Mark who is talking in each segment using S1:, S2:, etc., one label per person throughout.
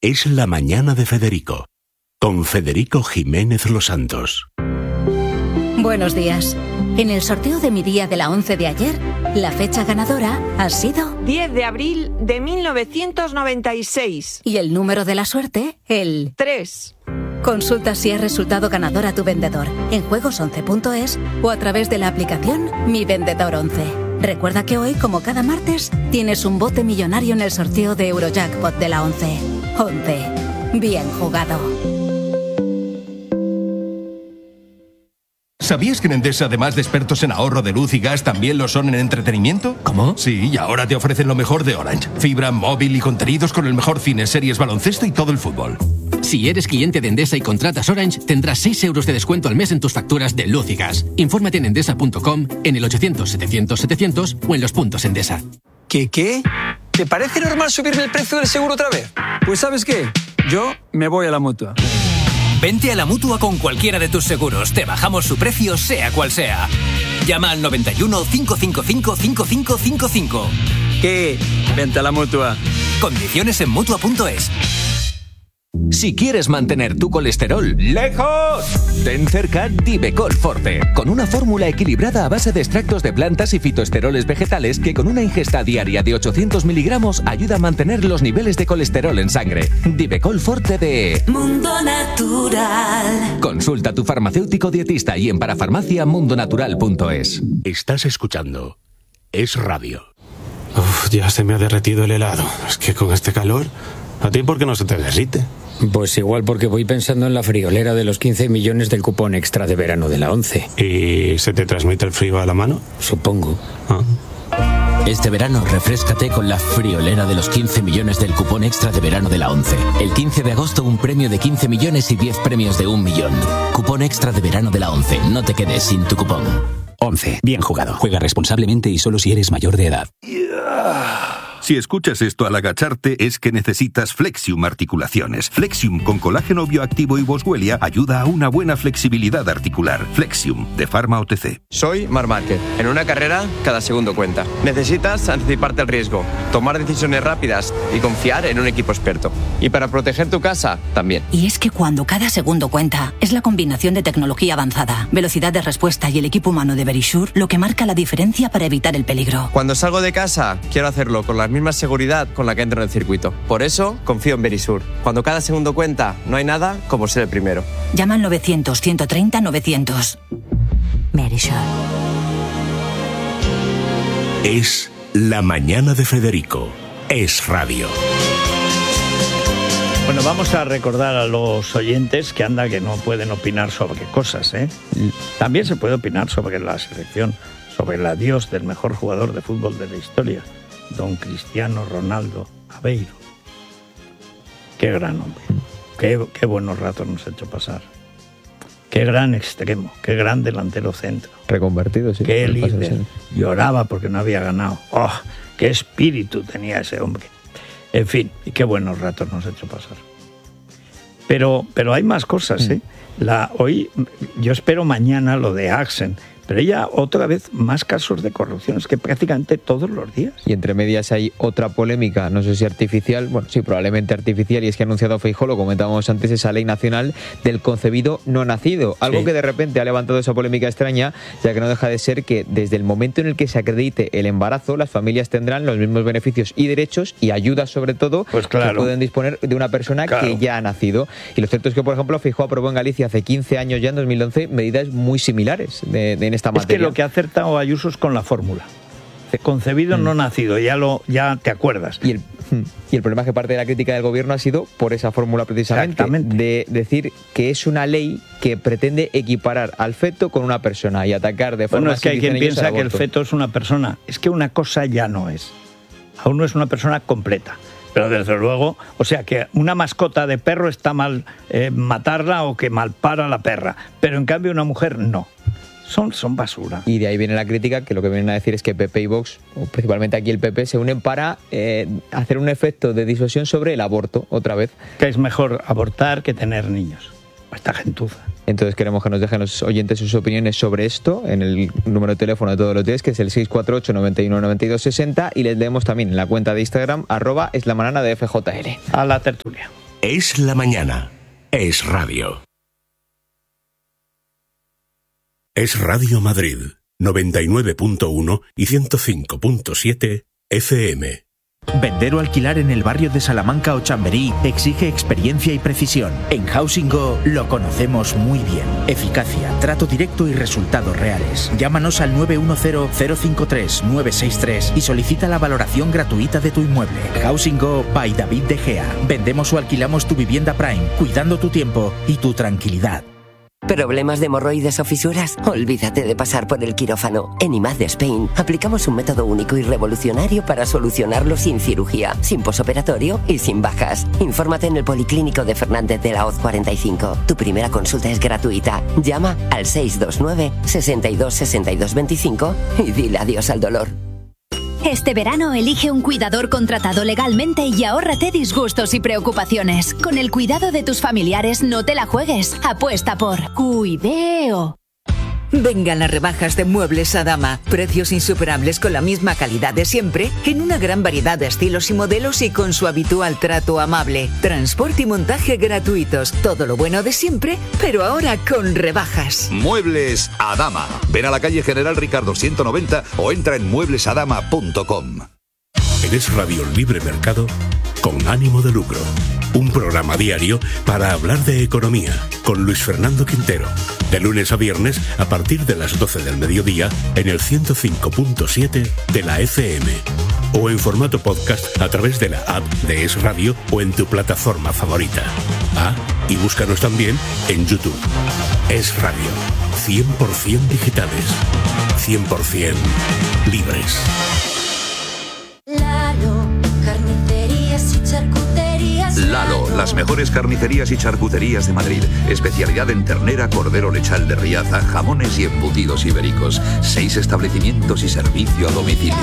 S1: Es la mañana de Federico, con Federico Jiménez Los Santos.
S2: Buenos días. En el sorteo de mi día de la 11 de ayer, la fecha ganadora ha sido
S3: 10 de abril de 1996.
S2: Y el número de la suerte, el
S3: 3.
S2: Consulta si has resultado ganador a tu vendedor en juegos11.es o a través de la aplicación Mi Vendedor 11. Recuerda que hoy, como cada martes, tienes un bote millonario en el sorteo de Eurojackpot de la 11. 11. Bien jugado.
S4: ¿Sabías que en Endesa, además de expertos en ahorro de luz y gas, también lo son en entretenimiento?
S5: ¿Cómo?
S4: Sí, y ahora te ofrecen lo mejor de Orange. Fibra, móvil y contenidos con el mejor cine, series, baloncesto y todo el fútbol.
S5: Si eres cliente de Endesa y contratas Orange, tendrás 6 euros de descuento al mes en tus facturas de luz y gas. Infórmate en endesa.com, en el 800-700-700 o en los puntos Endesa.
S6: ¿Qué? ¿Te parece normal subirme el precio del seguro otra vez? Pues ¿sabes qué? Yo me voy a la Mutua.
S7: Vente a la Mutua con cualquiera de tus seguros. Te bajamos su precio, sea cual sea. Llama al 91 555 5555.
S6: ¿Qué? Vente a la Mutua.
S7: Condiciones en Mutua.es.
S8: Si quieres mantener tu colesterol lejos, ten cerca Divecol Forte, con una fórmula equilibrada a base de extractos de plantas y fitoesteroles vegetales que con una ingesta diaria de 800 miligramos ayuda a mantener los niveles de colesterol en sangre. Divecol Forte de
S9: Mundo Natural.
S8: Consulta a tu farmacéutico dietista y en parafarmacia.mundonatural.es.
S1: Estás escuchando Es Radio.
S10: Uf, ya se me ha derretido el helado. Es que con este calor, ¿a ti por qué no se te derrite?
S11: Pues igual porque voy pensando en la friolera de los 15 millones del cupón extra de verano de la 11.
S10: ¿Y se te transmite el frío a la mano?
S11: Supongo.
S12: Este verano refréscate con la friolera de los 15 millones del cupón extra de verano de la 11. El 15 de agosto un premio de 15 millones y 10 premios de 1 millón. Cupón extra de verano de la 11. No te quedes sin tu cupón.
S13: 11. Bien jugado. Juega responsablemente y solo si eres mayor de edad.
S14: Si escuchas esto al agacharte es que necesitas Flexium Articulaciones. Flexium con colágeno bioactivo y boswellia ayuda a una buena flexibilidad articular. Flexium, de Pharma OTC.
S15: Soy Marc Márquez. En una carrera, cada segundo cuenta. Necesitas anticiparte al riesgo, tomar decisiones rápidas y confiar en un equipo experto. Y para proteger tu casa, también.
S16: Y es que cuando cada segundo cuenta, es la combinación de tecnología avanzada, velocidad de respuesta y el equipo humano de Verisure lo que marca la diferencia para evitar el peligro.
S15: Cuando salgo de casa, quiero hacerlo con la misma seguridad con la que entro en el circuito. Por eso, confío en Verisure. Cuando cada segundo cuenta, no hay nada como ser el primero.
S16: Llama al 900-130-900. Verisure.
S1: Es la mañana de Federico. Es Radio.
S17: Bueno, vamos a recordar a los oyentes que anda que no pueden opinar sobre cosas, ¿eh? También se puede opinar sobre la selección, sobre el adiós del mejor jugador de fútbol de la historia, don Cristiano Ronaldo Aveiro. Qué gran hombre, qué buenos ratos nos ha hecho pasar. Qué gran extremo, qué gran delantero centro.
S18: Reconvertido, sí.
S17: Qué líder. Lloraba porque no había ganado. ¡Oh! Qué espíritu tenía ese hombre. En fin, y qué buenos ratos nos ha hecho pasar. Pero hay más cosas, ¿eh? Hoy, yo espero mañana lo de Axen. Pero ella, otra vez, más casos de corrupción, es que prácticamente todos los días.
S18: Y entre medias hay otra polémica, no sé si artificial, bueno, sí, probablemente artificial, y es que ha anunciado Feijóo, lo comentábamos antes, esa ley nacional del concebido no nacido. Algo sí, que de repente ha levantado esa polémica extraña, ya que no deja de ser que desde el momento en el que se acredite el embarazo, las familias tendrán los mismos beneficios y derechos y ayudas, sobre todo, pues claro, que pueden disponer de una persona que ya ha nacido. Y lo cierto es que, por ejemplo, Feijóo aprobó en Galicia hace 15 años ya, en 2011, medidas muy similares en esta materia.
S17: Es que lo que ha acertado Ayuso es con la fórmula. Concebido no nacido, ya te acuerdas.
S18: Y el problema es que parte de la crítica del gobierno ha sido por esa fórmula precisamente, de decir que es una ley que pretende equiparar al feto con una persona y atacar de forma...
S17: Bueno, es que hay quien piensa que el feto es una persona. Es que una cosa ya no es. Aún no es una persona completa. Pero desde luego, o sea, que una mascota de perro está mal matarla o que malpara a la perra. Pero en cambio una mujer no. Son basura.
S18: Y de ahí viene la crítica, que lo que vienen a decir es que PP y Vox, o principalmente aquí el PP, se unen para hacer un efecto de disuasión sobre el aborto, otra vez.
S17: Que es mejor abortar que tener niños. Esta gentuza.
S18: Entonces queremos que nos dejen los oyentes sus opiniones sobre esto en el número de teléfono de todos los días, que es el 648 91 92 60, y les leemos también en la cuenta de Instagram @eslamanana de FJL.
S17: A la tertulia.
S1: Es la mañana. Es radio. Es Radio Madrid, 99.1 y 105.7 FM.
S19: Vender o alquilar en el barrio de Salamanca o Chamberí exige experiencia y precisión. En Housing Go lo conocemos muy bien. Eficacia, trato directo y resultados reales. Llámanos al 910-053-963 y solicita la valoración gratuita de tu inmueble. Housing Go by David De Gea. Vendemos o alquilamos tu vivienda Prime, cuidando tu tiempo y tu tranquilidad.
S20: ¿Problemas de hemorroides o fisuras? Olvídate de pasar por el quirófano. En IMAD de Spain aplicamos un método único y revolucionario para solucionarlo sin cirugía, sin posoperatorio y sin bajas. Infórmate en el Policlínico de Fernández de la Hoz 45. Tu primera consulta es gratuita. Llama al 629 62 62 25 y dile adiós al dolor.
S21: Este verano elige un cuidador contratado legalmente y ahórrate disgustos y preocupaciones. Con el cuidado de tus familiares no te la juegues. Apuesta por Cuideo.
S22: Vengan las rebajas de Muebles Adama. Precios insuperables con la misma calidad de siempre, en una gran variedad de estilos y modelos y con su habitual trato amable. Transporte y montaje gratuitos. Todo lo bueno de siempre, pero ahora con rebajas.
S23: Muebles Adama. Ven a la calle General Ricardo 190 o entra en mueblesadama.com.
S1: Eres Radio Libre Mercado con ánimo de lucro. Un programa diario para hablar de economía con Luis Fernando Quintero. De lunes a viernes a partir de las 12 del mediodía en el 105.7 de la FM. O en formato podcast a través de la app de Es Radio o en tu plataforma favorita. Y búscanos también en YouTube. Es Radio. 100% digitales. 100% libres.
S23: Lalo, las mejores carnicerías y charcuterías de Madrid. Especialidad en ternera, cordero lechal de Riaza, jamones y embutidos ibéricos. 6 establecimientos y servicio a domicilio.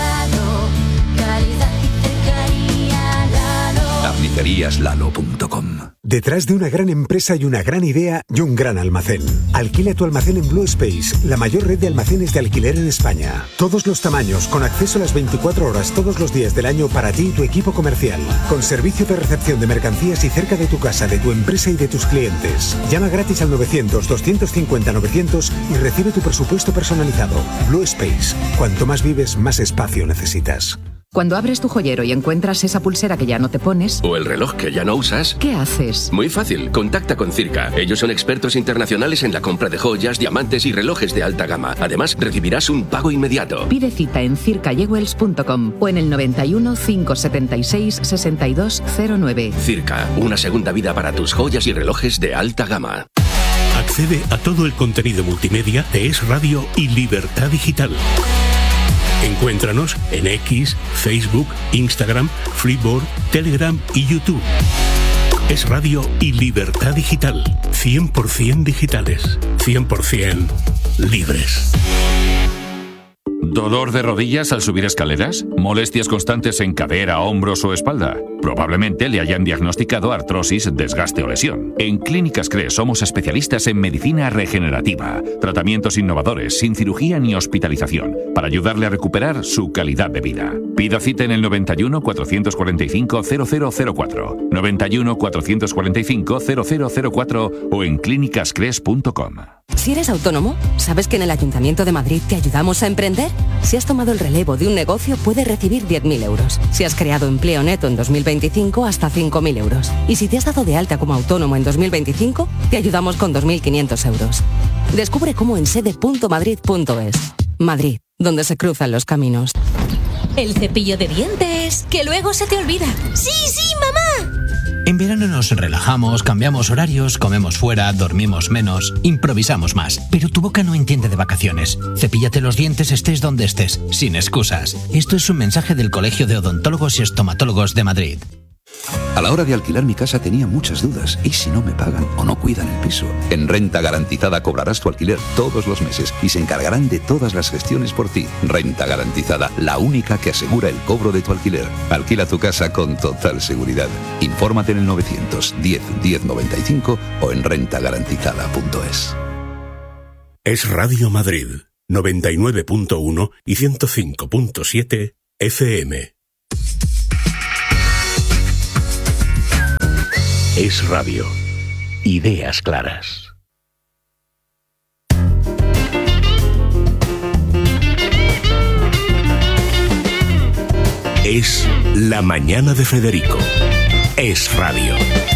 S23: Carniceríaslalo.com.
S24: Detrás de una gran empresa hay una gran idea y un gran almacén. Alquila tu almacén en Blue Space, la mayor red de almacenes de alquiler en España. Todos los tamaños, con acceso a las 24 horas todos los días del año para ti y tu equipo comercial. Con servicio de recepción de mercancías y cerca de tu casa, de tu empresa y de tus clientes. Llama gratis al 900-250-900 y recibe tu presupuesto personalizado. Blue Space. Cuanto más vives, más espacio necesitas.
S25: Cuando abres tu joyero y encuentras esa pulsera que ya no te pones...
S26: O el reloj que ya no usas...
S25: ¿Qué haces?
S26: Muy fácil, contacta con Circa. Ellos son expertos internacionales en la compra de joyas, diamantes y relojes de alta gama. Además, recibirás un pago inmediato.
S25: Pide cita en circajewels.com o en el 91 576 6209.
S26: Circa, una segunda vida para tus joyas y relojes de alta gama.
S1: Accede a todo el contenido multimedia de Es Radio y Libertad Digital. Encuéntranos en X, Facebook, Instagram, Freeboard, Telegram y YouTube. Es Radio y Libertad Digital. 100% digitales. 100% libres.
S27: ¿Dolor de rodillas al subir escaleras? ¿Molestias constantes en cadera, hombros o espalda? Probablemente le hayan diagnosticado artrosis, desgaste o lesión. En Clínicas CRE somos especialistas en medicina regenerativa, tratamientos innovadores, sin cirugía ni hospitalización, para ayudarle a recuperar su calidad de vida. Pida cita en el 91 445 0004, 91 445 0004 o en clínicascres.com.
S28: Si eres autónomo, ¿sabes que en el Ayuntamiento de Madrid te ayudamos a emprender? Si has tomado el relevo de un negocio, puedes recibir 10.000 euros. Si has creado empleo neto en 2025, hasta 5.000 euros. Y si te has dado de alta como autónomo en 2025, te ayudamos con 2.500 euros. Descubre cómo en sede.madrid.es. Madrid, donde se cruzan los caminos.
S29: El cepillo de dientes, que luego se te olvida. ¡Sí, sí, mamá!
S30: En verano nos relajamos, cambiamos horarios, comemos fuera, dormimos menos, improvisamos más. Pero tu boca no entiende de vacaciones. Cepíllate los dientes estés donde estés, sin excusas. Esto es un mensaje del Colegio de Odontólogos y Estomatólogos de Madrid.
S23: A la hora de alquilar mi casa tenía muchas dudas. ¿Y si no me pagan o no cuidan el piso? En Renta Garantizada cobrarás tu alquiler todos los meses y se encargarán de todas las gestiones por ti. Renta Garantizada, la única que asegura el cobro de tu alquiler. Alquila tu casa con total seguridad. Infórmate en el 910 1095 o en rentagarantizada.es.
S1: Es Radio Madrid, 99.1 y 105.7 FM. Es Radio. Ideas claras. Es La Mañana de Federico. Es Radio.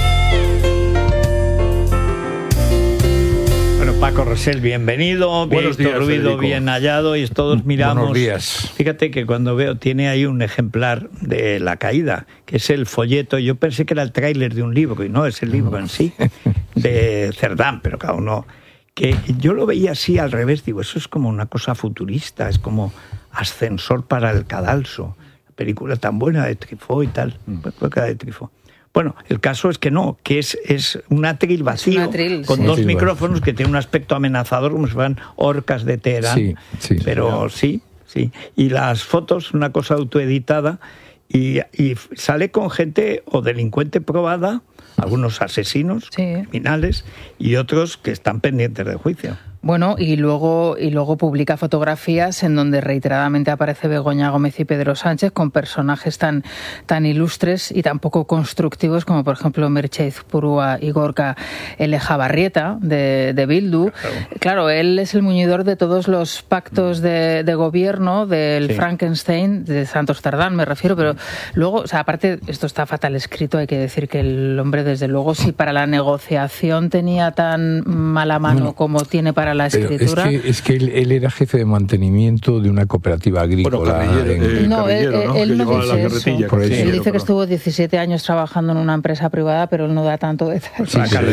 S17: Bueno, Paco Rosell, bienvenido.
S2: Buenos días,
S17: Ruido,
S2: Federico.
S17: bien hallado, y todos miramos.
S2: Buenos días.
S17: Fíjate que cuando veo, tiene ahí un ejemplar de La Caída, que es el folleto. Yo pensé que era el tráiler de un libro, y no es el libro en sí, de Cerdán, pero cada uno. Que yo lo veía así al revés, digo, eso es como una cosa futurista, es como Ascensor para el Cadalso, la película tan buena de Truffaut y tal, de Truffaut. Bueno, el caso es que no, que es un atril vacío, con dos micrófonos que tiene un aspecto amenazador, como si fueran orcas de Teherán.
S2: Sí,
S17: pero sí. Y las fotos, una cosa autoeditada, y sale con gente o delincuente probada, algunos asesinos, criminales, y otros que están pendientes de juicio.
S3: Bueno, y luego publica fotografías en donde reiteradamente aparece Begoña Gómez y Pedro Sánchez con personajes tan ilustres y tan poco constructivos como, por ejemplo, Mercheith Purúa y Gorka Elejabarrieta de Bildu. Claro, él es el muñidor de todos los pactos de gobierno del Frankenstein, de Santos Cerdán me refiero, pero luego, o sea, aparte, esto está fatal escrito, hay que decir que el hombre, desde luego, si para la negociación tenía tan mala mano como tiene para la escritura.
S2: Es que él era jefe de mantenimiento de una cooperativa agrícola.
S3: Él no dice eso. Él dice que estuvo 17 años trabajando en una empresa privada, pero él no da tanto detalle.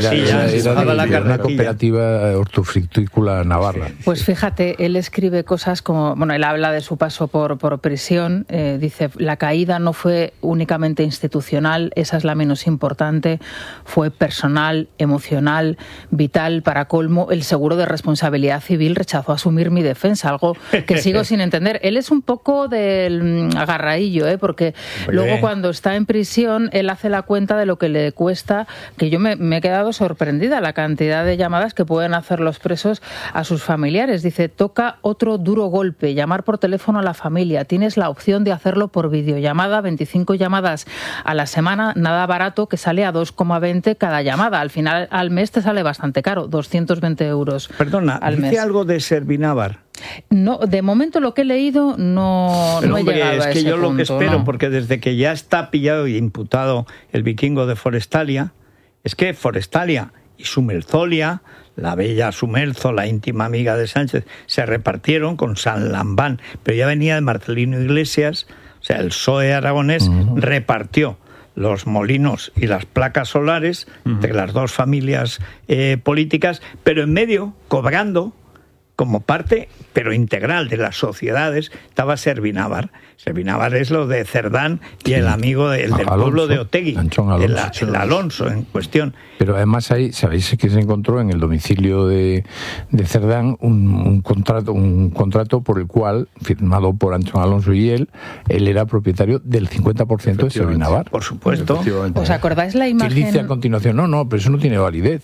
S2: Era una cooperativa hortofrutícola navarra.
S3: Pues fíjate, él escribe cosas como, bueno, él habla de su paso por prisión, dice, la caída no fue únicamente institucional, esa es la menos importante, fue personal, emocional, vital. Para colmo, el seguro de responsabilidad civil rechazó asumir mi defensa, algo que sigo sin entender. Él es un poco del agarraillo, porque luego cuando está en prisión, él hace la cuenta de lo que le cuesta, que yo me he quedado sorprendida, la cantidad de llamadas que pueden hacer los presos a sus familiares. Dice, toca otro duro golpe, llamar por teléfono a la familia. Tienes la opción de hacerlo por videollamada, 25 llamadas a la semana, nada barato, que sale a 2,20 cada llamada. Al final, al mes te sale bastante caro, 220 euros.
S17: Perdona, ¿dice algo de Servinávar?
S3: No, de momento lo que he leído no he llegado a ese punto. Es que yo lo que espero,
S17: porque desde que ya está pillado y imputado el vikingo de Forestalia, es que Forestalia y Sumerzolia, la bella Sumerzo, la íntima amiga de Sánchez, se repartieron con San Lambán, pero ya venía de Marcelino Iglesias, o sea, el PSOE aragonés repartió los molinos y las placas solares entre las dos familias políticas, pero en medio, cobrando como parte, pero integral de las sociedades, estaba Servinávar. Servinávar es lo de Cerdán y el amigo del pueblo de Otegui, el Alonso en cuestión.
S2: Pero además ahí, ¿sabéis que se encontró en el domicilio de Cerdán un contrato por el cual, firmado por Anchón Alonso y él era propietario del 50% de Servinávar?
S17: Por supuesto.
S3: ¿Os acordáis la imagen?
S2: Que dice a continuación, no, pero eso no tiene validez.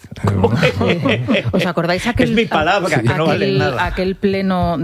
S3: ¿Os acordáis aquel,
S17: es mi palabra, que no vale nada.
S3: Aquel pleno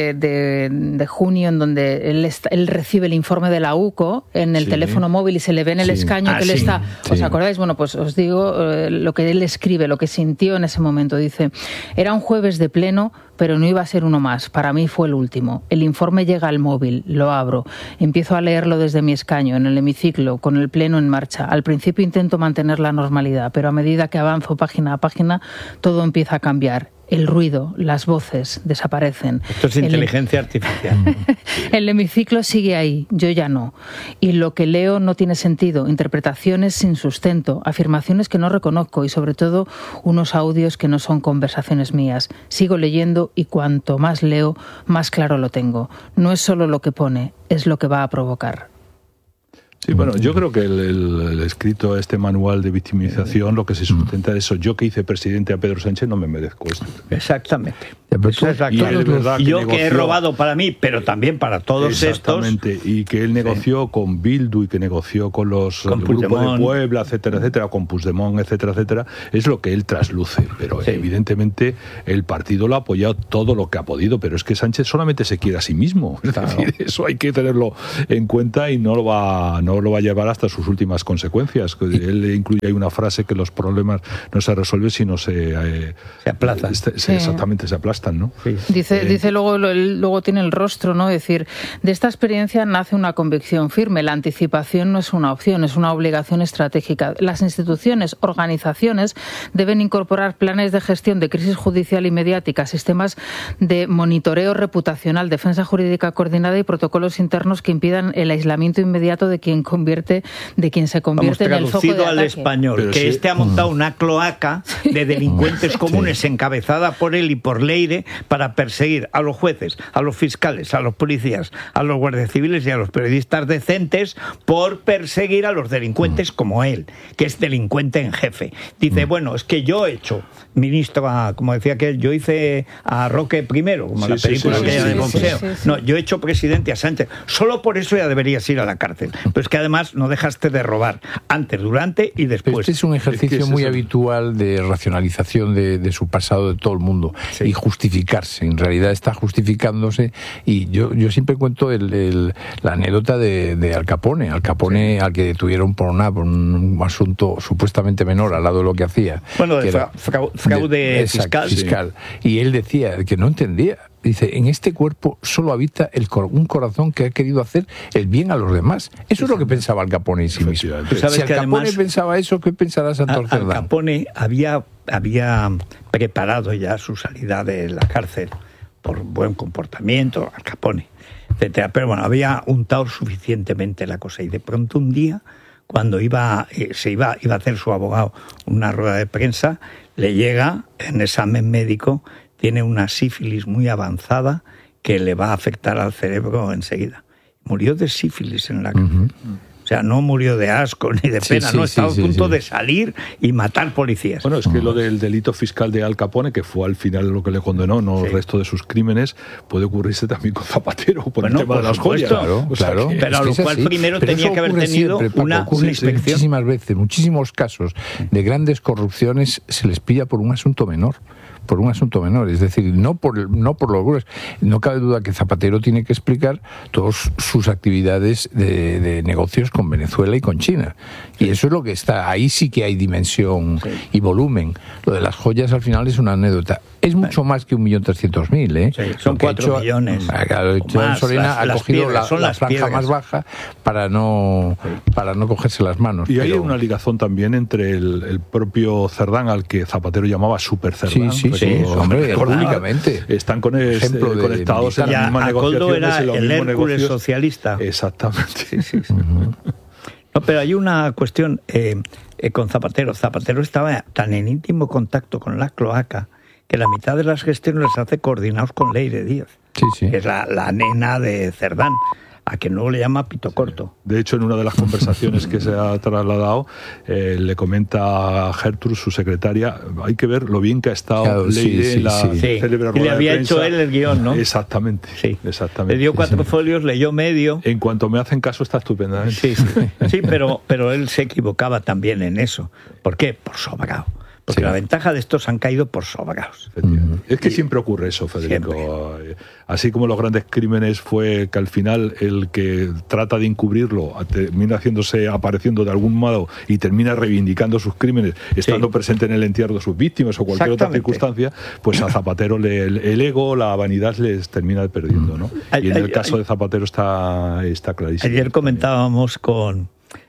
S3: de junio en donde él recibe el informe de la UCO en el teléfono móvil y se le ve en el escaño que él está... ¿Os acordáis? Bueno, pues os digo lo que él escribe, lo que sintió en ese momento. Dice, era un jueves de pleno, pero no iba a ser uno más. Para mí fue el último. El informe llega al móvil, lo abro, empiezo a leerlo desde mi escaño, en el hemiciclo, con el pleno en marcha. Al principio intento mantener la normalidad, pero a medida que avanzo página a página, todo empieza a cambiar. El ruido, las voces desaparecen.
S17: Esto es inteligencia artificial.
S3: El hemiciclo sigue ahí, yo ya no. Y lo que leo no tiene sentido. Interpretaciones sin sustento, afirmaciones que no reconozco y sobre todo unos audios que no son conversaciones mías. Sigo leyendo y cuanto más leo, más claro lo tengo. No es solo lo que pone, es lo que va a provocar.
S2: Sí, bueno, yo creo que el escrito, este manual de victimización, lo que se sustenta es eso. Yo que hice presidente a Pedro Sánchez no me merezco esto.
S17: Exactamente. Yo que he robado para mí, pero también para todos estos.
S2: Exactamente, y que él negoció con Bildu y que negoció con los grupos de Puebla, etcétera, con Puigdemont, etcétera, es lo que él trasluce. Pero evidentemente el partido lo ha apoyado todo lo que ha podido, pero es que Sánchez solamente se quiere a sí mismo. Es decir, eso hay que tenerlo en cuenta y no lo va no lo va a llevar hasta sus últimas consecuencias. Él incluye ahí una frase que los problemas no se resuelven sino se
S17: aplazan.
S2: Exactamente, se aplastan, ¿no?
S3: Sí. Dice luego tiene el rostro, ¿no? Es decir, de esta experiencia nace una convicción firme. La anticipación no es una opción, es una obligación estratégica. Las instituciones, organizaciones deben incorporar planes de gestión de crisis judicial y mediática, sistemas de monitoreo reputacional, defensa jurídica coordinada y protocolos internos que impidan el aislamiento inmediato de quien se convierte en el foco de ataque.
S17: Traducido al español, que ha montado una cloaca de delincuentes comunes encabezada por él y por Leire para perseguir a los jueces, a los fiscales, a los policías, a los guardias civiles y a los periodistas decentes por perseguir a los delincuentes como él, que es delincuente en jefe. Dice, bueno, es que yo he hecho ministro, como decía que yo hice a Roque primero, como la película aquella de boxeo. No, yo he hecho presidente a Sánchez. Solo por eso ya deberías ir a la cárcel. Pero es que además no dejaste de robar antes, durante y después.
S4: Pero este es un ejercicio muy habitual de racionalización de su pasado de todo el mundo y justificarse. En realidad está justificándose, y yo siempre cuento la anécdota de Al Capone. Al Capone, al que detuvieron por un asunto supuestamente menor al lado de lo que hacía.
S17: Bueno, de fraude fiscal.
S4: Y él decía que no entendía. Dice, en este cuerpo solo habita un corazón que ha querido hacer el bien a los demás. Eso es lo que pensaba Al Capone en sí mismo. Si Al Capone pensaba eso, ¿qué pensará Santos Cerdán?
S17: Al Capone había preparado ya su salida de la cárcel por buen comportamiento, Al Capone, etcétera. Pero bueno, había untado suficientemente la cosa, y de pronto un día, cuando iba a hacer su abogado una rueda de prensa, le llega en examen médico, tiene una sífilis muy avanzada que le va a afectar al cerebro enseguida. Murió de sífilis en la cárcel. O sea, no murió de asco ni de pena, estaba a punto de salir y matar policías.
S2: Bueno, es que lo del delito fiscal de Al Capone, que fue al final lo que le condenó, no el resto de sus crímenes, puede ocurrirse también con Zapatero, por el tema de las joyas.
S4: Claro.
S17: Pero a lo cual primero tenía que haber tenido una inspección.
S4: Muchísimas veces, muchísimos casos de grandes corrupciones se les pilla por un asunto menor. Es decir, no por los gruesos. No cabe duda que Zapatero tiene que explicar todas sus actividades de negocios con Venezuela y con China. Y eso es lo que está. Ahí sí que hay dimensión y volumen. Lo de las joyas al final es una anécdota. Es mucho más que 1.300.000, ¿eh?
S17: Sí, son 4 millones.
S4: Solena ha cogido la franja piedras más baja para no cogerse las manos.
S2: Y hay una ligazón también entre el propio Cerdán, al que Zapatero llamaba Super Cerdán.
S4: Sí, hombre, públicamente.
S2: Están conectados en la misma negociación.
S17: Era el Hércules socialista.
S2: Exactamente.
S17: No, pero hay una cuestión con Zapatero. Zapatero estaba tan en íntimo contacto con la cloaca que la mitad de las gestiones las hace coordinados con Leire Díaz, que es la nena de Cerdán, a que luego le llama Pito Corto.
S2: De hecho, en una de las conversaciones que se ha trasladado, le comenta a Gertrudis, su secretaria, hay que ver lo bien que ha estado Leire en la célebre rueda de prensa.
S17: Y le había hecho él el guión, ¿no?
S2: Exactamente.
S17: Le dio 4 folios, leyó medio.
S2: En cuanto me hacen caso, está estupendamente.
S17: Sí, pero él se equivocaba también en eso. ¿Por qué? Por sobrado. Porque la ventaja de estos han caído por sobrados.
S2: Es que siempre ocurre eso, Federico. Siempre. Así como los grandes crímenes fue que al final el que trata de encubrirlo termina apareciendo de algún modo y termina reivindicando sus crímenes, estando presente en el entierro de sus víctimas o cualquier otra circunstancia, pues a Zapatero el ego, la vanidad les termina perdiendo, ¿no? Y en el caso de Zapatero está clarísimo.
S17: Ayer comentábamos con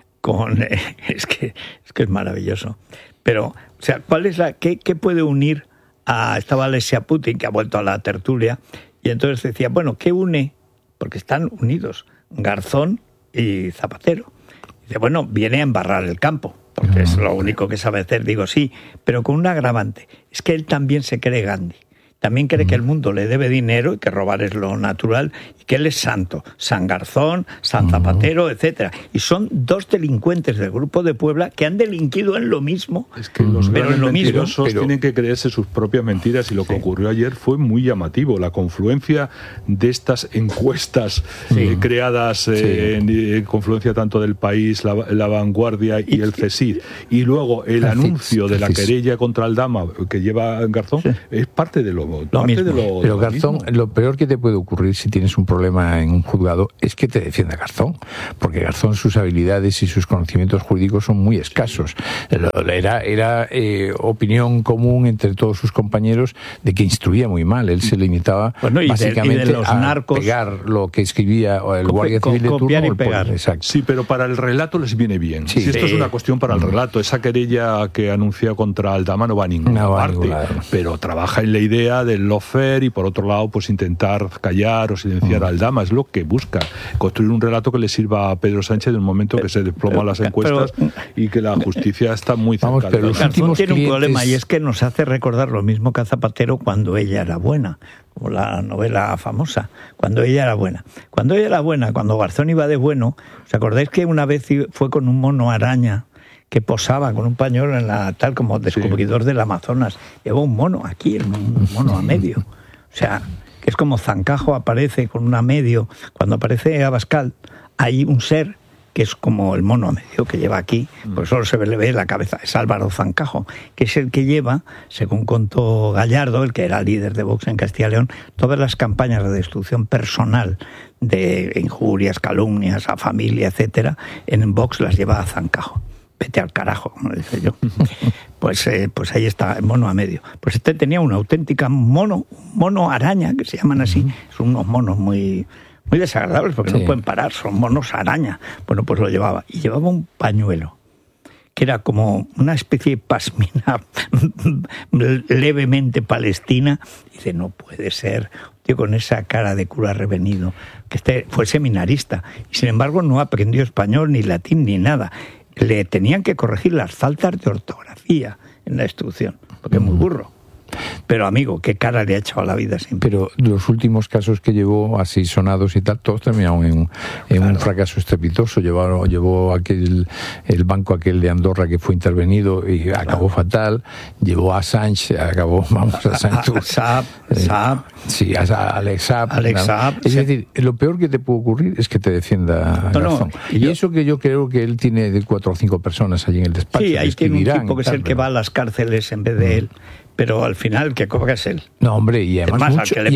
S17: es que es maravilloso. Pero, o sea, ¿cuál es qué puede unir estaba Alesia Putin, que ha vuelto a la tertulia, y entonces decía, bueno, ¿qué une? Porque están unidos, Garzón y Zapatero. Dice, bueno, viene a embarrar el campo, porque es lo único que sabe hacer. Digo, sí, pero con un agravante, es que él también se cree Gandhi. También cree que el mundo le debe dinero y que robar es lo natural y que él es santo. San Garzón, San Zapatero, etcétera. Y son 2 delincuentes del Grupo de Puebla que han delinquido en lo mismo.
S2: Es que los grandes mentirosos tienen que creerse sus propias mentiras, y lo que ocurrió ayer fue muy llamativo. La confluencia de estas encuestas creadas en confluencia tanto del País, la Vanguardia y el CSIC, y luego el anuncio de la querella contra Aldama que lleva Garzón, es parte de lo Lo mismo.
S4: Pero Garzón, lo peor que te puede ocurrir si tienes un problema en un juzgado es que te defienda Garzón, porque Garzón, sus habilidades y sus conocimientos jurídicos son muy escasos. Era opinión común entre todos sus compañeros de que instruía muy mal. Él se limitaba básicamente
S17: de los narcos,
S4: a pegar lo que escribía el guardia civil de turno.
S17: Y pegar.
S2: Exacto. Sí, pero para el relato les viene bien.
S4: Sí,
S2: esto es una cuestión para el relato. Esa querella que anuncia contra Aldama no va a ninguna parte, pero trabaja en la idea del lawfare y por otro lado pues intentar callar o silenciar a Aldama. Es lo que busca, construir un relato que le sirva a Pedro Sánchez en el momento que se desploman las encuestas y que la justicia está muy cerca.
S17: Pero Garzón tiene un problema y es que nos hace recordar lo mismo que a Zapatero cuando ella era buena, como la novela famosa, cuando ella era buena. Cuando ella era buena, cuando Garzón iba de bueno, ¿os acordáis que una vez fue con un mono araña que posaba con un pañuelo en la tal como descubridor del Amazonas? Llevó un mono aquí, un mono a medio. O sea, que es como Zancajo aparece con una medio. Cuando aparece Abascal, hay un ser que es como el mono a medio que lleva aquí, pues solo se le ve la cabeza, es Álvaro Zancajo, que es el que lleva, según contó Gallardo, el que era líder de Vox en Castilla y León, todas las campañas de destrucción personal, de injurias, calumnias a familia, etcétera, en Vox las lleva a Zancajo. Vete al carajo, como dice yo. Pues ahí está, el mono a medio. Pues este tenía una auténtica mono araña, que se llaman así, son unos monos muy desagradables porque no pueden parar, son monos araña. Bueno, pues lo llevaba. Y llevaba un pañuelo, que era como una especie de pasmina levemente palestina. Dice, no puede ser, tío, con esa cara de cura revenido, que fue seminarista. Y sin embargo no aprendió español, ni latín, ni nada. Le tenían que corregir las faltas de ortografía en la instrucción, porque es muy burro. Pero amigo, qué cara le ha echado a la vida siempre.
S4: Pero los últimos casos que llevó así sonados y tal, todos terminaron en un fracaso estrepitoso. Llevó el banco aquel de Andorra que fue intervenido y acabó fatal. Llevó a Assange, acabó, a Alex Saab. Es decir, lo peor que te puede ocurrir es que te defienda Garzón. Y eso que yo creo que él tiene de 4 o 5 personas allí en el despacho.
S17: Sí, hay un tipo que es el que va a las cárceles en vez de él. Pero al final el que cobra es él.
S4: No, hombre, y además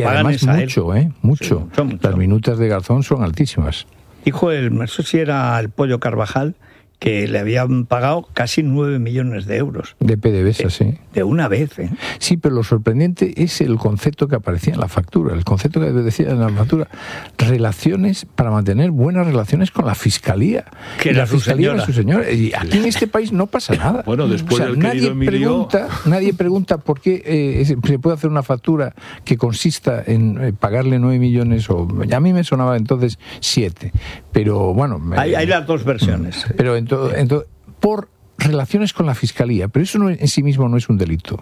S4: mucho. Las minutas de Garzón son altísimas.
S17: Dijo no sé si era el Pollo Carvajal, que le habían pagado casi 9 millones de euros.
S4: De PDVSA, sí.
S17: De una vez, ¿eh?
S4: Sí, pero lo sorprendente es el concepto que aparecía en la factura, el concepto que decía en la factura, relaciones para mantener buenas relaciones con la Fiscalía.
S17: Que
S4: la Fiscalía era su señora. Y aquí en este país no pasa nada.
S2: Bueno, después del querido Emilio...
S4: Nadie pregunta por qué se puede hacer una factura que consista en pagarle 9 millones, o a mí me sonaba entonces 7. Pero bueno...
S17: Hay las dos versiones.
S4: Pero entonces, por relaciones con la Fiscalía, pero eso en sí mismo no es un delito.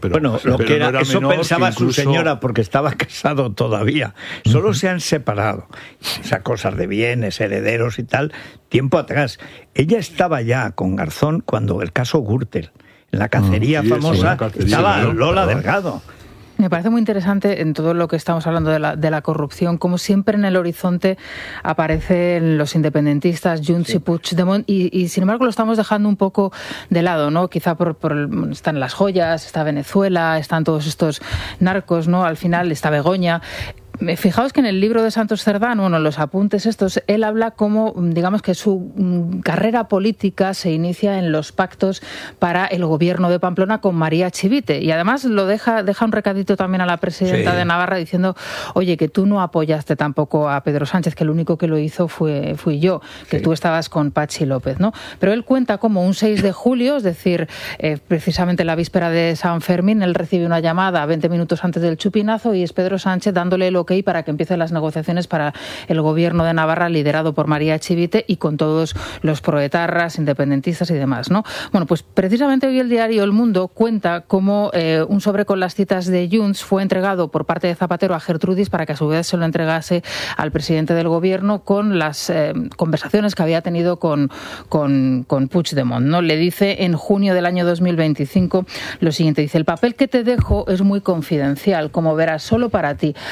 S17: Eso pensaba su señora porque estaba casado todavía. Solo se han separado. Esas cosas de bienes, herederos y tal, tiempo atrás. Ella estaba ya con Garzón cuando el caso Gürtel, en la cacería famosa, estaba Lola Delgado.
S3: Me parece muy interesante en todo lo que estamos hablando de la corrupción, como siempre en el horizonte aparecen los independentistas, Junts y Puigdemont, y sin embargo lo estamos dejando un poco de lado, ¿no? Quizá están las joyas, está Venezuela, están todos estos narcos, ¿no? Al final está Begoña. Fijaos que en el libro de Santos Cerdán, en los apuntes estos, él habla como, digamos, que su carrera política se inicia en los pactos para el gobierno de Pamplona con María Chivite. Y además lo deja un recadito también a la presidenta de Navarra diciendo, oye, que tú no apoyaste tampoco a Pedro Sánchez, que el único que lo hizo fui yo, que tú estabas con Patxi López, ¿no? Pero él cuenta como un 6 de julio, es decir, precisamente la víspera de San Fermín, él recibe una llamada 20 minutos antes del chupinazo y es Pedro Sánchez dándole el ok para que empiecen las negociaciones para el gobierno de Navarra liderado por María Chivite y con todos los proetarras, independentistas y demás, ¿no? Bueno, pues precisamente hoy el diario El Mundo cuenta cómo un sobre con las citas de Junts fue entregado por parte de Zapatero a Gertrudis para que a su vez se lo entregase al presidente del gobierno con las conversaciones que había tenido con Puigdemont, ¿no? Le dice en junio del año 2025 lo siguiente, dice, el papel que te dejo es muy confidencial, como verás, solo para ti. Habrá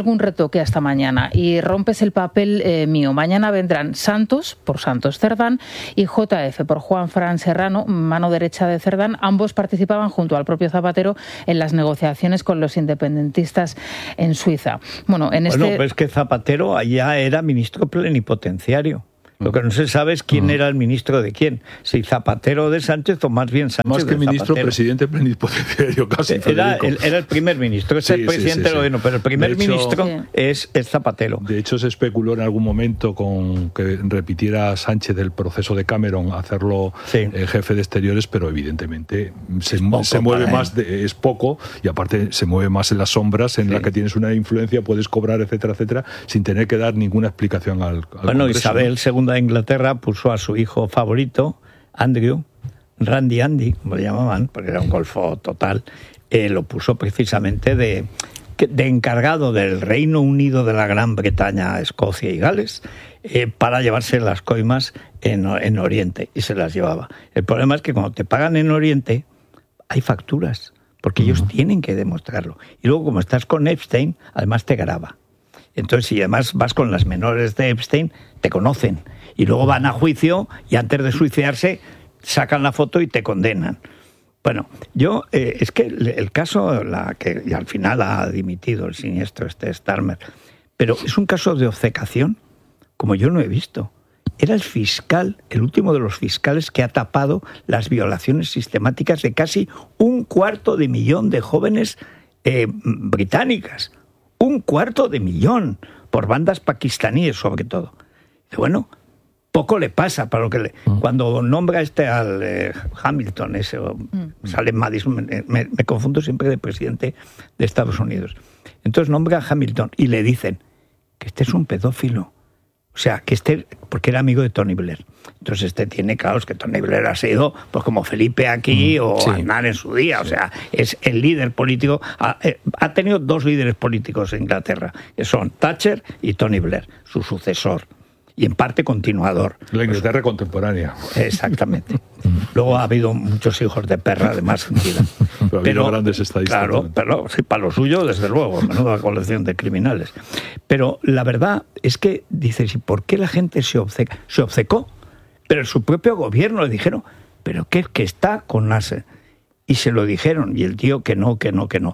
S3: algún retoque hasta mañana y rompes el papel mío. Mañana vendrán Santos, por Santos Cerdán, y JF, por Juan Fran Serrano, mano derecha de Cerdán. Ambos participaban junto al propio Zapatero en las negociaciones con los independentistas en Suiza. Bueno,
S17: pues que Zapatero allá era ministro plenipotenciario. Lo que no se sabe es quién era el ministro de quién. Si Zapatero de Sánchez o más bien Sánchez
S2: más que
S17: de
S2: ministro,
S17: Zapatero.
S2: Presidente plenipotenciario casi.
S17: Era el primer ministro. Es el presidente del gobierno, pero el primer ministro es Zapatero.
S2: De hecho, se especuló en algún momento con que repitiera Sánchez el proceso de Cameron, hacerlo el jefe de exteriores, pero evidentemente se mueve más, es poco, y aparte se mueve más en las sombras, en la que tienes una influencia, puedes cobrar, etcétera, etcétera, sin tener que dar ninguna explicación al
S17: Bueno,
S2: Congreso,
S17: Isabel II de Inglaterra puso a su hijo favorito, Andrew, Randy Andy, como le llamaban, porque era un golfo total, lo puso precisamente de encargado del Reino Unido de la Gran Bretaña, Escocia y Gales, para llevarse las coimas en Oriente, y se las llevaba. El problema es que cuando te pagan en Oriente, hay facturas, porque ellos tienen que demostrarlo. Y luego, como estás con Epstein, además te graba. Entonces, si además vas con las menores de Epstein, te conocen. Y luego van a juicio y antes de suicidarse sacan la foto y te condenan. Bueno, es que el caso, que y al final ha dimitido el siniestro Starmer, pero es un caso de obcecación como yo no he visto. Era el fiscal, el último de los fiscales que ha tapado las violaciones sistemáticas de casi 250.000 de jóvenes británicas. 250.000 por bandas pakistaníes, sobre todo. Y bueno, poco le pasa para lo que cuando nombra al Hamilton, sale Madison, me confundo siempre de presidente de Estados Unidos. Entonces nombra a Hamilton y le dicen que este es un pedófilo. O sea, que porque era amigo de Tony Blair. Entonces tiene claros que Tony Blair ha sido pues como Felipe aquí o Aznar en su día. O sea, es el líder político. Ha tenido 2 líderes políticos en Inglaterra, que son Thatcher y Tony Blair, su sucesor. Y en parte continuador.
S2: La Inglaterra contemporánea.
S17: Exactamente. Luego ha habido muchos hijos de perra, además.
S2: Pero grandes estadistas.
S17: Claro, pero sí, para lo suyo, desde luego, menuda colección de criminales. Pero la verdad es que dices, ¿y por qué la gente se obceca? Se obcecó, pero en su propio gobierno le dijeron, ¿pero qué? Que está con NASE. Y se lo dijeron, y el tío que no.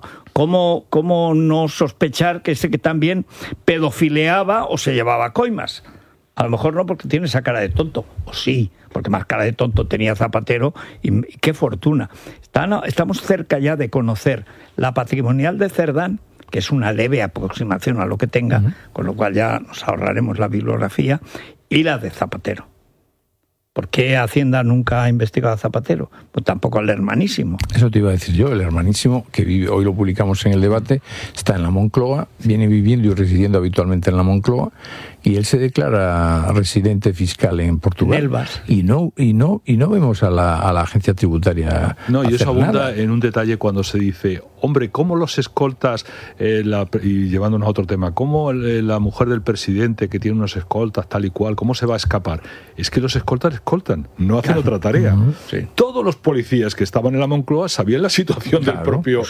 S17: ¿Cómo no sospechar que que también pedofileaba o se llevaba coimas? A lo mejor no porque tiene esa cara de tonto, o sí, porque más cara de tonto tenía Zapatero, y qué fortuna. Estamos cerca ya de conocer la patrimonial de Cerdán, que es una leve aproximación a lo que tenga, con lo cual ya nos ahorraremos la bibliografía, y la de Zapatero. ¿Por qué Hacienda nunca ha investigado a Zapatero? Pues tampoco al hermanísimo.
S4: Eso te iba a decir yo, el hermanísimo, que vive, hoy lo publicamos en el debate, está en la Moncloa, viene viviendo y residiendo habitualmente en la Moncloa, y él se declara residente fiscal en Portugal.
S17: En Elvas.
S4: Y no vemos a la agencia tributaria.
S2: No, y eso abunda
S4: nada.
S2: en un detalle cuando se dice, hombre, ¿cómo los escoltas, y llevándonos a otro tema, cómo la mujer del presidente que tiene unos escoltas tal y cual, cómo se va a escapar? Es que los escoltan, no hacen otra tarea. Todos los policías que estaban en la Moncloa sabían la situación del propio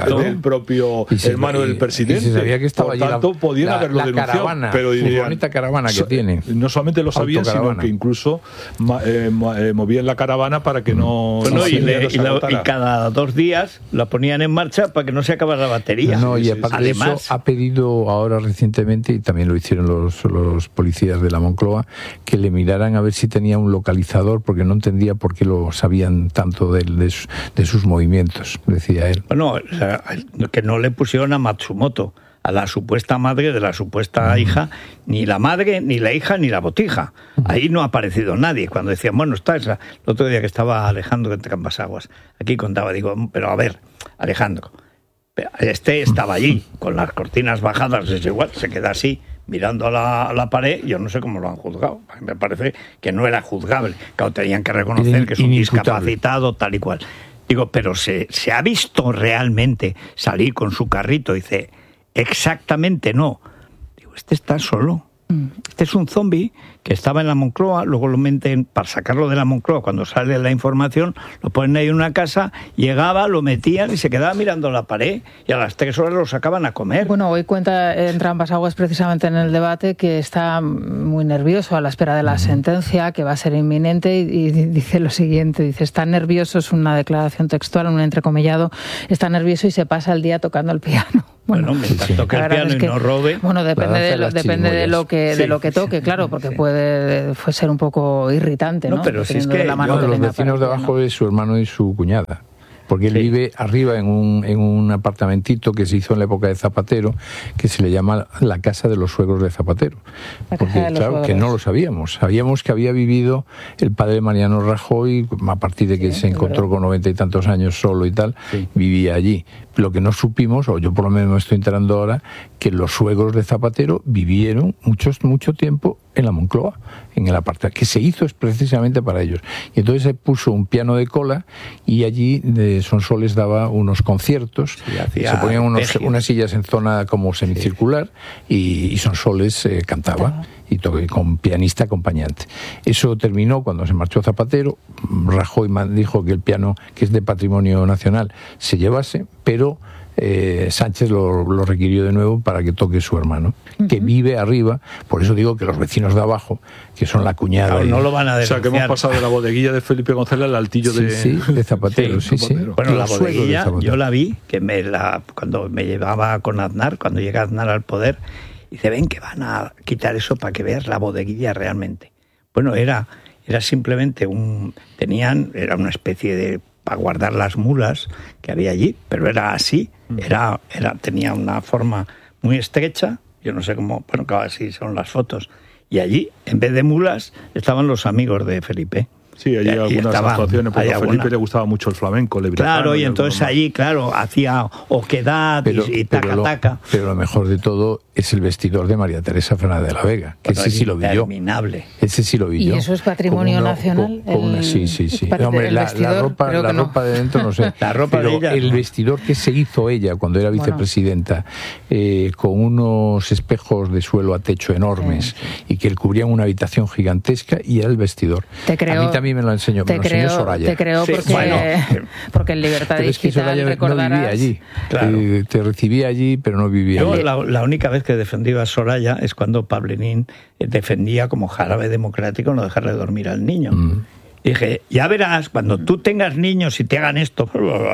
S2: hermano del presidente.
S4: Y se sabía que estaba
S2: por tanto, podían haberlo denunciado.
S4: Caravana,
S2: pero dirían,
S4: bonita caravana que tiene.
S2: No solamente lo sabían, sino que incluso movían la caravana para que no...
S17: Bueno, y cada 2 días la ponían en marcha para que no se acabara la batería.
S4: No, y aparte de eso, ha pedido ahora recientemente, y también lo hicieron los policías de la Moncloa, que le miraran a ver si tenía un localizador, porque no entendía por qué lo sabían tanto de sus movimientos, decía él.
S17: Bueno, que no le pusieron a Matsumoto, a la supuesta madre de la supuesta hija, ni la madre, ni la hija, ni la botija. Ahí no ha aparecido nadie. Cuando decían, bueno, está esa. El otro día que estaba Alejandro entre ambas aguas, aquí contaba, digo, pero a ver, Alejandro, estaba allí, con las cortinas bajadas, es igual, se queda así, mirando a la pared. Yo no sé cómo lo han juzgado. Me parece que no era juzgable. Claro, tenían que reconocer que es un discapacitado, tal y cual. Digo, pero se ha visto realmente salir con su carrito, dice... Exactamente no. Digo, está solo. Este es un zombi que estaba en la Moncloa, luego lo meten para sacarlo de la Moncloa, cuando sale la información, lo ponen ahí en una casa, llegaba, lo metían y se quedaba mirando la pared y a las 3 horas lo sacaban a comer.
S3: Bueno, hoy cuenta entre ambas aguas precisamente en el debate que está muy nervioso a la espera de la sentencia, que va a ser inminente y dice lo siguiente, dice, está nervioso, es una declaración textual, un entrecomillado, está nervioso y se pasa el día tocando el piano.
S17: Bueno, mientras toque el piano y no robe.
S3: Bueno, depende de lo que toque, claro, porque puede ser un poco irritante, ¿no?
S17: Pero si es que
S4: los vecinos de abajo es su hermano y su cuñada. Porque él vive arriba en un apartamentito que se hizo en la época de Zapatero, que se le llama la casa de los suegros de Zapatero. Porque claro, que no lo sabíamos. Sabíamos que había vivido el padre Mariano Rajoy, a partir de que se encontró con 90 y tantos años solo y tal, vivía allí. Lo que no supimos, o yo por lo menos me estoy enterando ahora, que los suegros de Zapatero vivieron mucho tiempo en la Moncloa, en el apartamento, que se hizo precisamente para ellos. Y entonces se puso un piano de cola y allí de Sonsoles daba unos conciertos, se ponían unas sillas en zona como semicircular y Sonsoles cantaba y con pianista acompañante. Eso terminó cuando se marchó Zapatero. Rajoy dijo que el piano, que es de patrimonio nacional, se llevase, pero Sánchez lo requirió de nuevo para que toque su hermano, que vive arriba. Por eso digo que los vecinos de abajo, que son la cuñada,
S17: claro, no lo van a denunciar.
S2: O sea, que hemos pasado de la bodeguilla de Felipe González al altillo
S4: de Zapatero.
S17: Bueno, la bodeguilla yo la vi, que cuando me llevaba con Aznar, cuando llega Aznar al poder, dice, ven que van a quitar eso para que veas la bodeguilla realmente. Bueno, era simplemente era una especie de para guardar las mulas que había allí, pero era así, tenía una forma muy estrecha, yo no sé cómo, bueno, claro, así son las fotos, y allí, en vez de mulas, estaban los amigos de Felipe.
S2: Sí, allí algunas actuaciones, porque a Felipe le gustaba mucho el flamenco,
S17: claro, y entonces allí, claro, hacía oquedad y taca-taca.
S4: Pero lo mejor de todo es el vestidor de María Teresa Fernández de la Vega, que ese sí lo vi yo. Ese sí lo vi yo.
S3: ¿Y eso es patrimonio nacional?
S4: Sí. Hombre, la ropa de dentro no sé.
S17: La ropa
S4: pero
S17: de ella,
S4: el vestidor que se hizo ella cuando era vicepresidenta, con unos espejos de suelo a techo enormes y que cubrían una habitación gigantesca, y era el vestidor. A mí me lo enseñó, Soraya.
S3: Te creo porque en Libertad Digital recordarás...
S4: No vivía allí. Claro. Te recibía allí, pero no vivía allí.
S17: La única vez que defendí a Soraya es cuando Pablenín defendía como jarabe democrático no dejarle dormir al niño. Dije, ya verás, cuando tú tengas niños y te hagan esto...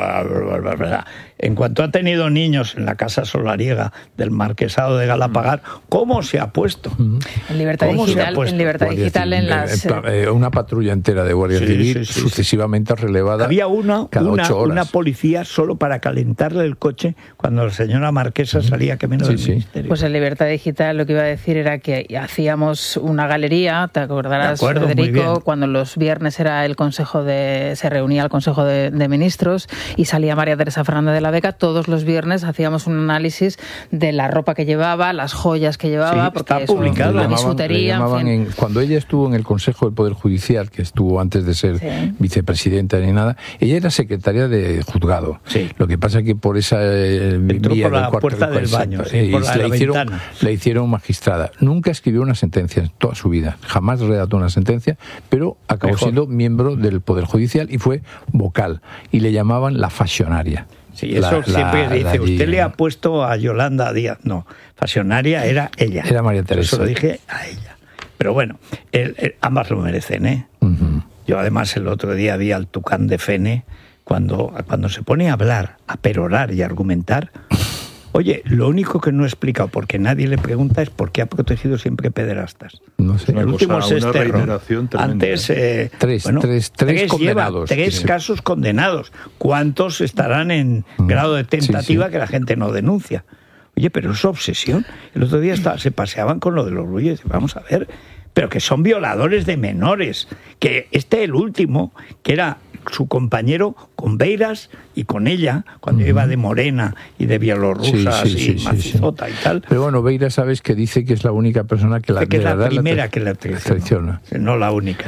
S17: En cuanto ha tenido niños en la casa solariega del marquesado de Galapagar, ¿cómo se ha puesto?
S3: En Libertad Digital, en las...
S4: una patrulla entera de Guardia Civil, sucesivamente relevada.
S17: Había
S4: cada 8 horas.
S17: una policía solo para calentarle el coche cuando la señora marquesa salía camino del ministerio.
S3: Pues en Libertad Digital lo que iba a decir era que hacíamos una galería, te acordarás, Federico, cuando los viernes era se reunía el Consejo de Ministros y salía María Teresa Fernández de la Vega. Todos los viernes hacíamos un análisis de la ropa que llevaba, las joyas que llevaba, porque
S17: está publicado.
S3: La bisutería,
S4: cuando ella estuvo en el Consejo del Poder Judicial, que estuvo antes de ser vicepresidenta ni nada, ella era secretaria de juzgado. Lo que pasa es que por esa
S17: vía por la puerta del baño,
S4: la hicieron magistrada. Nunca escribió una sentencia en toda su vida, jamás redactó una sentencia, pero acabó siendo miembro del Poder Judicial y fue vocal, y le llamaban la Fasionaria.
S17: Sí, eso siempre dice, usted le ha puesto a Yolanda Díaz. No, Fasionaria era ella.
S4: Era María Teresa.
S17: Eso lo dije a ella. Pero bueno, ambas lo merecen, ¿eh? Yo además el otro día vi al Tucán de Fene, cuando se pone a hablar, a perorar y a argumentar. Oye, lo único que no he explicado, porque nadie le pregunta, es por qué ha protegido siempre pederastas.
S4: No sé.
S17: El último es antes,
S4: tres condenados.
S17: 3 casos condenados. ¿Cuántos estarán en grado de tentativa que la gente no denuncia? Oye, pero es obsesión. El otro día se paseaban con lo de los Ruyes. Vamos a ver, pero que son violadores de menores. Que el último, que era su compañero con Beiras y con ella, cuando iba de morena y de bielorrusas y macizota y tal.
S4: Pero bueno, Beiras, sabes que dice que es la única persona que la
S17: primera que la traiciona. No la única.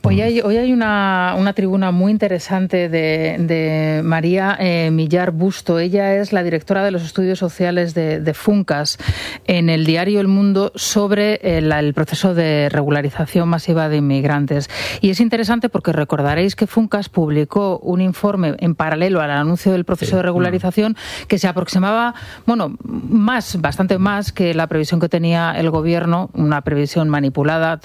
S3: Hoy hay una tribuna muy interesante de María Millar Busto. Ella es la directora de los estudios sociales de Funcas en el diario El Mundo sobre el proceso de regularización masiva de inmigrantes. Y es interesante porque recordaréis que Funcas publicó un informe en paralelo al anuncio del proceso de regularización que se aproximaba, bastante más que la previsión que tenía el gobierno, una previsión manipulada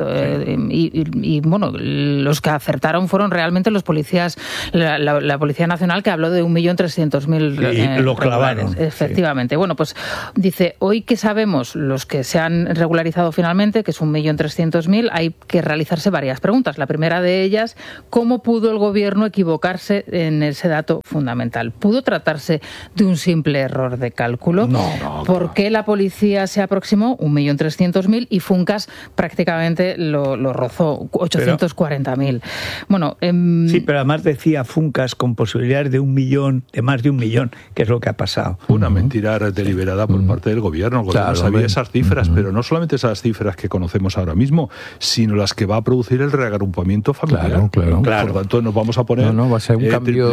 S3: y los que acertaron fueron realmente los policías, la Policía Nacional, que habló de 1.300.000
S17: lo clavaron.
S3: Efectivamente. Sí. Bueno, pues dice, hoy que sabemos los que se han regularizado finalmente, que es 1.300.000, hay que realizarse varias preguntas. La primera de ellas, ¿cómo pudo el gobierno equivocarse en ese dato fundamental? ¿Pudo tratarse de un simple error de cálculo?
S17: No.
S3: ¿Por qué la policía se aproximó 1.300.000 y Funcas prácticamente lo rozó, 840.000? Bueno,
S17: sí, pero además decía Funcas con posibilidades de más de un millón, que es lo que ha pasado.
S2: Una mentira deliberada por parte del gobierno. El gobierno sabía esas cifras, pero no solamente esas cifras que conocemos ahora mismo, sino las que va a producir el reagrupamiento familiar.
S4: Claro.
S2: Por lo tanto, nos vamos a poner
S4: va a ser un cambio,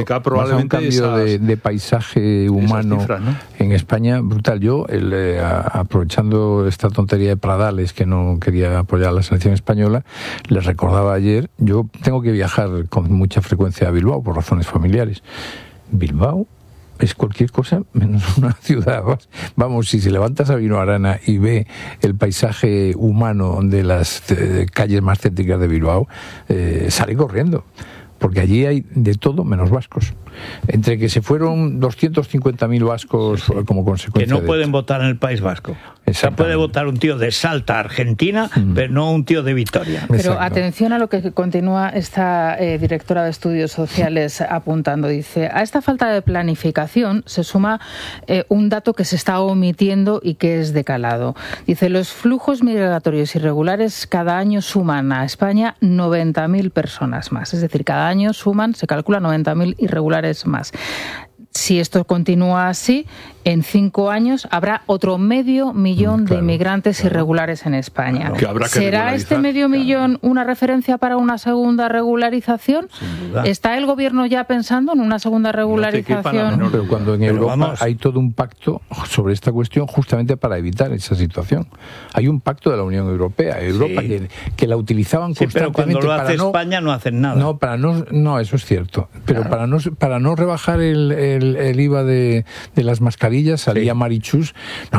S4: de paisaje humano
S2: cifras, ¿no?
S4: En España brutal. Yo, aprovechando esta tontería de Pradales, que no quería apoyar a la selección española, les recordaba ayer, yo tengo que viajar con mucha frecuencia a Bilbao por razones familiares. Bilbao es cualquier cosa menos una ciudad. Vamos, si se levantas a Sabino Arana y ve el paisaje humano de las calles más céntricas de Bilbao, sale corriendo. Porque allí hay de todo menos vascos. Entre que se fueron 250.000 vascos como consecuencia
S17: que no pueden votar en el País Vasco. O sea, puede votar un tío de Salta, Argentina, pero no un tío de Vitoria.
S3: Pero atención a lo que continúa esta directora de estudios sociales apuntando. Dice, a esta falta de planificación se suma un dato que se está omitiendo y que es de calado. Dice, los flujos migratorios irregulares cada año suman a España 90.000 personas más. Es decir, cada año se calcula 90.000 irregulares más. Si esto continúa así, en 5 años habrá otro 500.000 de inmigrantes irregulares en España. ¿Será este 500.000 una referencia para una segunda regularización? ¿Está el gobierno ya pensando en una segunda regularización?
S4: Pero cuando en Europa hay todo un pacto sobre esta cuestión justamente para evitar esa situación. Hay un pacto de la Unión Europea, que la utilizaban constantemente.
S17: Pero cuando lo hace España no hacen nada.
S4: No, eso es cierto. Pero para no rebajar el IVA de las mascarillas, salía Marichus,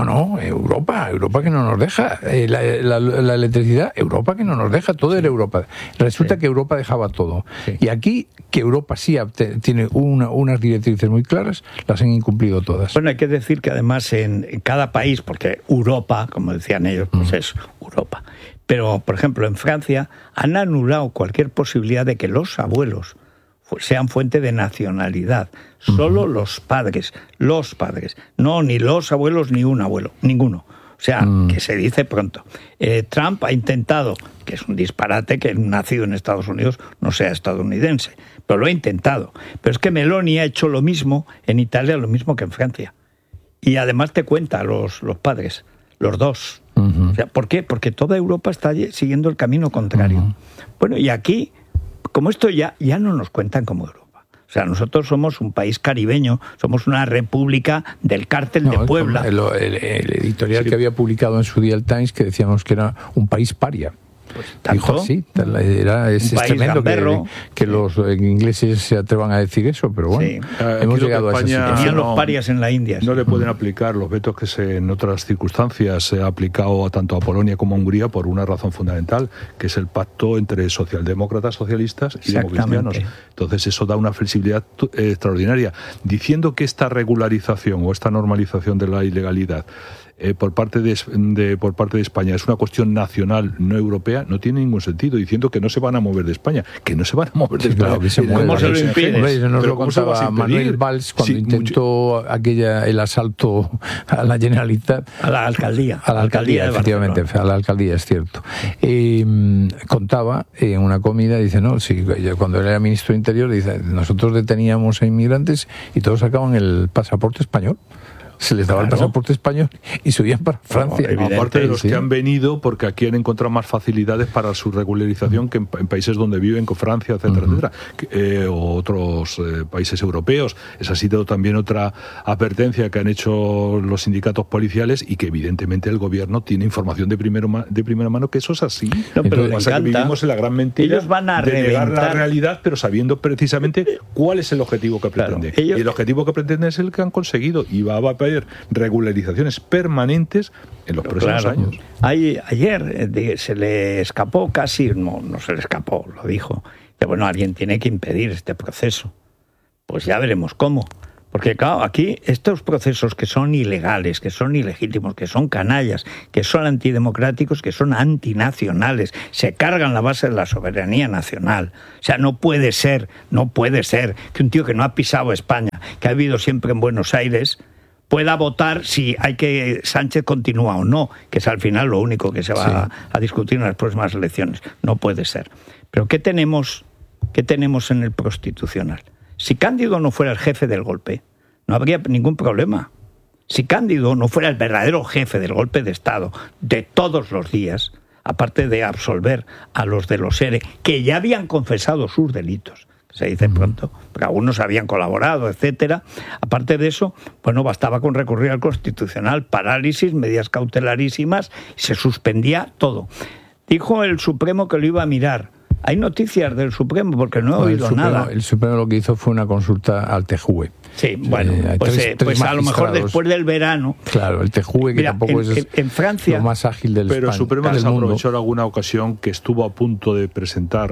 S4: Europa que no nos deja, la electricidad, Europa que no nos deja, todo era Europa. Resulta que Europa dejaba todo. Y aquí, que Europa sí tiene unas directrices muy claras, las han incumplido todas.
S17: Bueno, hay que decir que además en cada país, porque Europa, como decían ellos, pues es Europa. Pero, por ejemplo, en Francia han anulado cualquier posibilidad de que los abuelos sean fuente de nacionalidad. Solo los padres. No, ni los abuelos ni un abuelo, ninguno. O sea, que se dice pronto. Trump ha intentado, que es un disparate que un nacido en Estados Unidos no sea estadounidense, pero lo ha intentado. Pero es que Meloni ha hecho lo mismo en Italia, lo mismo que en Francia. Y además te cuenta los padres, los dos. O sea, ¿por qué? Porque toda Europa está siguiendo el camino contrario. Bueno, y aquí, como esto ya no nos cuentan como Europa. O sea, nosotros somos un país caribeño, somos una república del cártel de Puebla.
S4: El editorial que había publicado en su día el Times, que decíamos que era un país paria.
S17: Pues,
S4: dijo así, es tremendo que los ingleses se atrevan a decir eso, pero bueno, hemos llegado a esa situación.
S17: Tenían los parias en la India.
S2: No le pueden aplicar los vetos que en otras circunstancias se ha aplicado tanto a Polonia como a Hungría por una razón fundamental, que es el pacto entre socialdemócratas, socialistas y democristianos. Entonces eso da una flexibilidad extraordinaria. Diciendo que esta regularización o esta normalización de la ilegalidad por parte de España es una cuestión nacional, no europea, no tiene ningún sentido, diciendo que no se van a mover de España, que no se van a mover de España.
S4: Claro, que se ¿cómo se lo impides? Eso nos lo contaba Manuel Valls cuando intentó el asalto a la Generalitat.
S17: A la alcaldía.
S4: A la alcaldía, efectivamente, a la alcaldía, es cierto. Contaba en una comida, dice, cuando era ministro de Interior, dice, nosotros deteníamos a inmigrantes y todos sacaban el pasaporte español. Se les daba el pasaporte español y subían para Francia.
S2: Aparte de los que han venido, porque aquí han encontrado más facilidades para su regularización que en países donde viven, con Francia, etcétera, etcétera, o otros países europeos. Esa ha sido también otra advertencia que han hecho los sindicatos policiales y que evidentemente el gobierno tiene información de primera mano que eso es así.
S17: No, pero
S2: Entonces, pasa que vivimos en la gran mentira.
S17: Ellos van a
S2: de negar la realidad, pero sabiendo precisamente cuál es el objetivo que pretende. Y el objetivo que pretende es el que han conseguido, y va a haber regularizaciones permanentes en los próximos años.
S17: Ayer se le escapó casi, no se le escapó, lo dijo, que bueno, alguien tiene que impedir este proceso. Pues ya veremos cómo. Porque claro, aquí estos procesos que son ilegales, que son ilegítimos, que son canallas, que son antidemocráticos, que son antinacionales, se cargan la base de la soberanía nacional. O sea, no puede ser que un tío que no ha pisado España, que ha vivido siempre en Buenos Aires, pueda votar si Sánchez continúa o no, que es al final lo único que se va a discutir en las próximas elecciones. No puede ser. Pero ¿qué tenemos en el Constitucional? Si Cándido no fuera el jefe del golpe, no habría ningún problema. Si Cándido no fuera el verdadero jefe del golpe de Estado de todos los días, aparte de absolver a los de los ERE, que ya habían confesado sus delitos, se dice pronto, porque algunos habían colaborado, etcétera. Aparte de eso, bueno, bastaba con recurrir al Constitucional, parálisis, medidas cautelarísimas, y se suspendía todo. Dijo el Supremo que lo iba a mirar. Hay noticias del Supremo porque no he oído nada.
S4: El Supremo lo que hizo fue una consulta al TJUE.
S17: Sí, bueno, pues a lo mejor después del verano.
S4: Claro, el TJUE, que tampoco es
S17: en Francia,
S4: lo más ágil del
S2: Pero el Supremo desaprovechó en alguna ocasión que estuvo a punto de presentar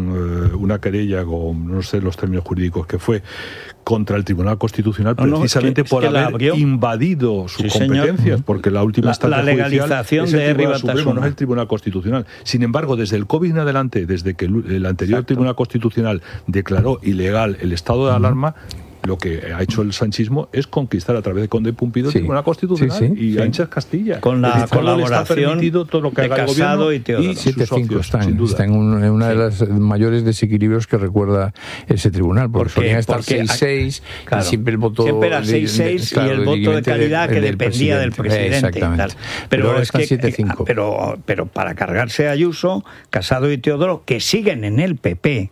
S2: una querella con, no sé los términos jurídicos, que fue contra el Tribunal Constitucional, precisamente por haber invadido sus competencias, porque la última instancia
S17: legalización
S2: judicial es el
S17: de
S2: Supremo, no es el Tribunal Constitucional. Sin embargo, desde el COVID en adelante, desde que el anterior Tribunal Constitucional declaró ilegal el estado de alarma, lo que ha hecho el sanchismo es conquistar a través de Conde Pumpido el Tribunal Constitucional y Anchas Castilla.
S17: Con la colaboración
S2: todo lo que
S17: de Casado y Teodoro.
S4: Y 7-5 está en una de las mayores desequilibrios que recuerda ese tribunal, porque solían estar 6-6 y siempre el voto...
S17: Siempre era 6-6 y el voto de calidad que dependía del presidente. Y tal. Pero es que 7-5. Pero para cargarse a Ayuso, Casado y Teodoro, que siguen en el PP,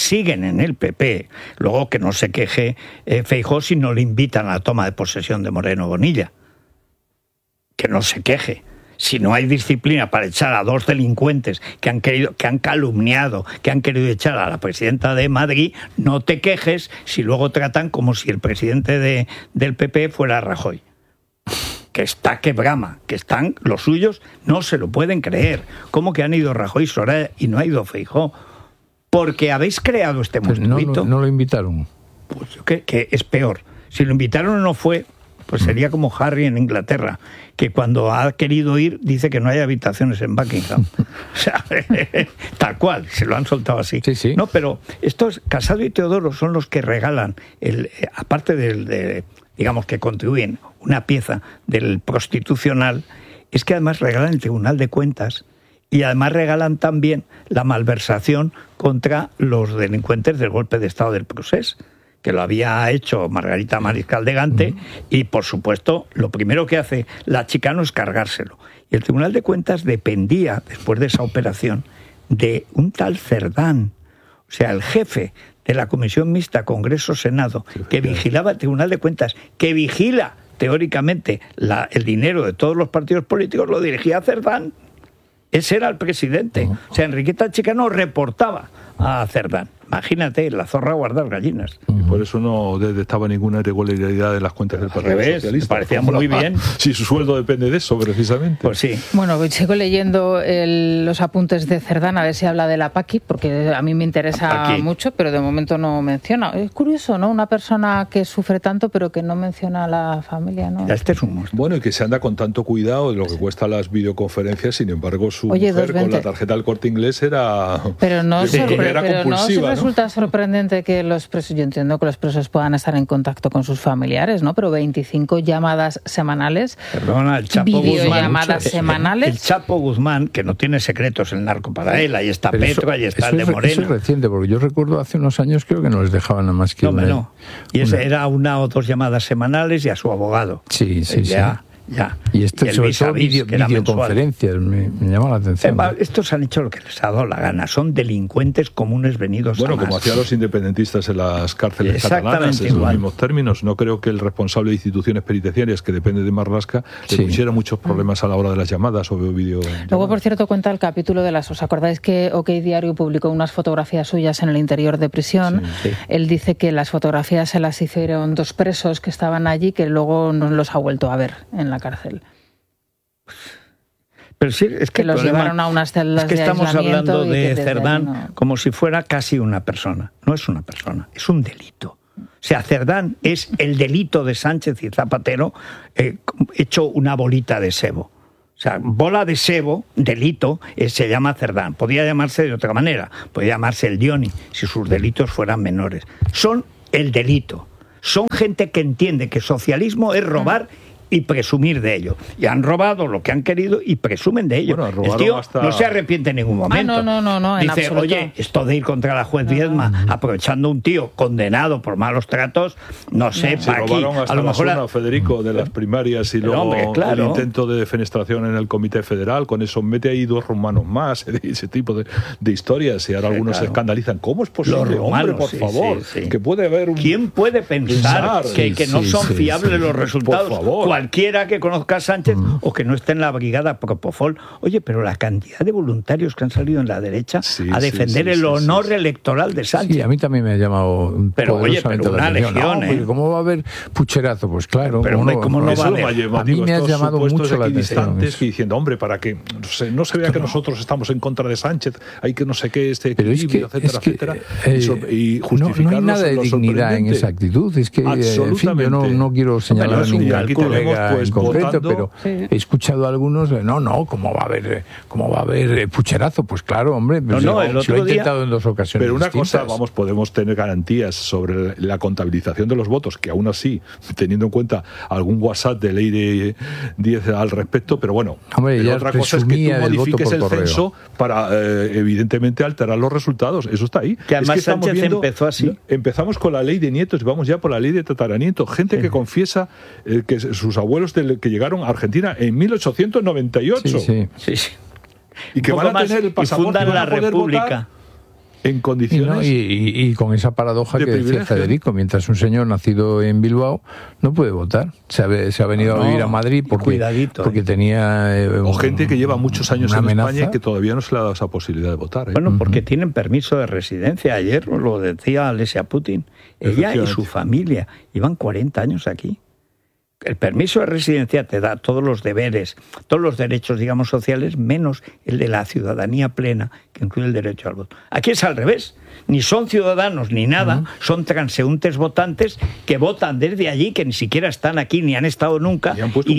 S17: luego que no se queje Feijóo si no le invitan a la toma de posesión de Moreno Bonilla, que no se queje. Si no hay disciplina para echar a dos delincuentes que han calumniado, que han querido echar a la presidenta de Madrid, no te quejes si luego tratan como si el presidente del PP fuera Rajoy. Que está que brama, que están los suyos, no se lo pueden creer. ¿Cómo que han ido Rajoy y Soraya y no ha ido Feijóo? Porque habéis creado este monstruito.
S4: No lo invitaron.
S17: Pues que es peor. Si lo invitaron o no fue, pues sería como Harry en Inglaterra, que cuando ha querido ir dice que no hay habitaciones en Buckingham. O sea, tal cual, se lo han soltado así.
S4: Sí.
S17: No, pero estos, Casado y Teodoro, son los que regalan, aparte digamos que contribuyen una pieza del Constitucional, es que además regalan el Tribunal de Cuentas. Y además regalan también la malversación contra los delincuentes del golpe de Estado del Procés, que lo había hecho Margarita Mariscal de Gante, y por supuesto lo primero que hace la Chicano es cargárselo. Y el Tribunal de Cuentas dependía, después de esa operación, de un tal Cerdán, o sea, el jefe de la Comisión Mixta Congreso-Senado, que vigilaba el Tribunal de Cuentas, que vigila teóricamente el dinero de todos los partidos políticos, lo dirigía Cerdán. Ese era el presidente. O sea, Enriqueta Chicano reportaba a Cerdán. Imagínate, la zorra guardar gallinas.
S2: Y por eso no detectaba ninguna irregularidad en las cuentas del Partido Socialista.
S17: Me parecía muy bien.
S2: Si su sueldo depende de eso, precisamente.
S17: Pues sí.
S3: Bueno, sigo leyendo los apuntes de Cerdán, a ver si habla de la Paqui, porque a mí me interesa mucho, pero de momento no menciona. Es curioso, ¿no? Una persona que sufre tanto, pero que no menciona a la familia, ¿no?
S17: Este es un monstruo.
S2: Bueno, y que se anda con tanto cuidado de lo que cuesta las videoconferencias, sin embargo, su mujer con la tarjeta del Corte Inglés era...
S3: Pero no
S2: era compulsiva.
S3: resulta sorprendente que los presos, yo entiendo que los presos puedan estar en contacto con sus familiares, ¿no? Pero 25 llamadas semanales,
S17: perdona, el Chapo
S3: videollamadas semanales.
S17: El Chapo Guzmán, que no tiene secretos el narco para él, ahí está Petro, ahí está el de Moreno.
S4: Eso es reciente, porque yo recuerdo hace unos años creo que no les dejaban nada más que
S17: no. Y era 1 o 2 llamadas semanales y a su abogado.
S4: Sí.
S17: Ya.
S4: Y esto sobre todo videoconferencias me llama la atención.
S17: Estos han hecho lo que les ha dado la gana. Son delincuentes comunes venidos a más.
S2: Como hacían los independentistas en las cárceles catalanas, en los mismos términos. No creo que el responsable de instituciones penitenciarias, que depende de Marlaska, le pusiera muchos problemas a la hora de las llamadas o vídeo.
S3: Luego, por cierto, cuenta el capítulo de ¿os acordáis que OK Diario publicó unas fotografías suyas en el interior de prisión? Sí. Él dice que las fotografías se las hicieron 2 presos que estaban allí, que luego no los ha vuelto a ver en la cárcel.
S17: Pero sí, es que
S3: los llevaron a unas celdas de aislamiento.
S17: Estamos hablando de Cerdán como si fuera casi una persona. No es una persona, es un delito. O sea, Cerdán es el delito de Sánchez y Zapatero hecho una bolita de sebo. O sea, bola de sebo, delito, se llama Cerdán. Podría llamarse de otra manera, podría llamarse el Dioni, si sus delitos fueran menores. Son el delito. Son gente que entiende que socialismo es robar y presumir de ello. Y han robado lo que han querido y presumen de ello. El tío no se arrepiente en ningún momento.
S3: No,
S17: dice,
S3: absoluto.
S17: Oye, esto de ir contra la juez Viedma, aprovechando un tío condenado por malos tratos, no sé,
S2: para aquí.
S17: A lo mejor
S2: Federico, de las primarias y luego el intento de defenestración en el Comité Federal, con eso mete ahí 2 rumanos más, ese tipo de historias, y ahora algunos se escandalizan. ¿Cómo es posible?
S17: Los rumanos,
S2: por favor, que puede haber
S17: ¿Quién puede pensar que no son fiables los resultados?
S2: Por favor.
S17: Cualquiera que conozca a Sánchez o que no esté en la brigada Propofol. Oye, pero la cantidad de voluntarios que han salido en la derecha a defender el honor electoral de Sánchez.
S4: Sí, a mí también me ha llamado
S17: poderosamente la atención.
S4: Legión, ¿cómo va a haber pucherazo? Pues claro.
S17: Pero ¿cómo no va a haber?
S4: A mí me ha llamado mucho la atención.
S2: Que diciendo, hombre, para que no se vea que nosotros estamos en contra de Sánchez, hay que no sé qué, equilibrio, etcétera. Y
S4: no hay nada de dignidad en esa actitud. Es que, en fin, yo no quiero señalar a ningún colega en concreto, pero he escuchado a algunos, ¿cómo va a haber pucherazo? Pues claro, hombre, lo he intentado en 2 ocasiones.
S2: Pero una
S4: distintas.
S2: cosa, podemos tener garantías sobre la contabilización de los votos, que aún así, teniendo en cuenta algún WhatsApp de ley de 10 al respecto, pero bueno,
S4: hombre,
S2: otra cosa es que tú modifiques el censo para, evidentemente, alterar los resultados. Eso está ahí.
S17: Que además Sánchez empezó así.
S2: Empezamos con la ley de nietos y vamos ya por la ley de tataranieto. Gente que confiesa que sus abuelos que llegaron a Argentina en 1898.
S17: Sí.
S2: Y que van a tener el pasaporte y van a poder
S17: República.
S2: Votar en condiciones
S4: y con esa paradoja que decía Federico, mientras un señor nacido en Bilbao no puede votar, se ha venido a vivir a Madrid porque tenía
S2: o gente que lleva muchos años en España y que todavía no se le ha dado esa posibilidad de votar.
S17: Bueno, porque tienen permiso de residencia. Ayer lo decía Alesia Putin, ella y su familia llevan 40 años aquí. El permiso de residencia te da todos los deberes, todos los derechos, digamos, sociales, menos el de la ciudadanía plena, que incluye el derecho al voto. Aquí es al revés. Ni son ciudadanos ni nada, son transeúntes votantes que votan desde allí, que ni siquiera están aquí ni han estado nunca,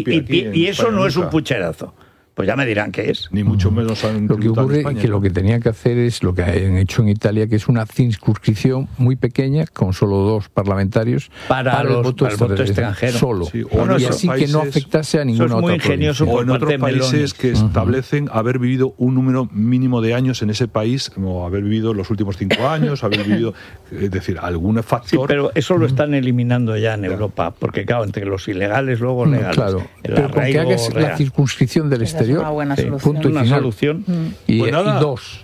S17: y eso no es un pucherazo. Pues ya me dirán qué es.
S2: Ni mucho menos han
S4: lo que ocurre es que lo que tenía que hacer es lo que han hecho en Italia, que es una circunscripción muy pequeña, con solo 2 parlamentarios,
S17: para el voto extranjero.
S4: Solo. Sí, y así que no afectase a ninguna otra provincia.
S2: O en otros países que establecen haber vivido un número mínimo de años en ese país, o haber vivido los últimos 5 años, haber vivido, es decir, algún factor.
S17: Sí, pero eso lo están eliminando ya en Europa, porque claro, entre los ilegales, luego legales.
S4: Claro, pero con que hagas la circunscripción del exterior,
S3: una buena solución.
S4: Punto y final.
S17: Solución.
S4: Y,
S2: pues nada,
S4: y 2.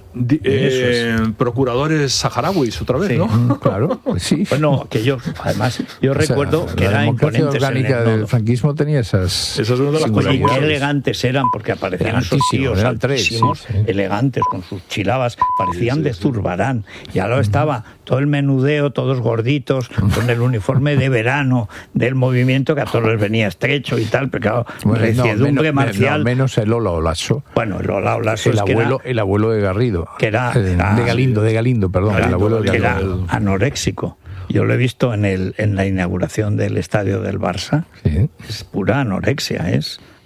S2: Procuradores saharauis otra vez, ¿no?
S4: Claro, pues sí.
S17: Bueno, que además, recuerdo que era imponentes.
S4: La democracia orgánica del franquismo tenía esas
S2: es una de las cosas.
S17: Y qué elegantes eran, porque aparecían esos tíos altísimos, elegantes, con sus chilabas, parecían de Zurbarán. Y ahora estaba todo el menudeo, todos gorditos, con el uniforme de verano del movimiento, que a todos les venía estrecho y tal, pero claro, reciedumbre marcial.
S4: Menos el Ola Olaso.
S17: Bueno, el Ola Olaso
S4: el abuelo de Garrido.
S17: Que era
S4: de Galindo, perdón. El abuelo de
S17: Galindo, que era anoréxico. Yo lo he visto en la inauguración del estadio del Barça. Sí. Es pura anorexia,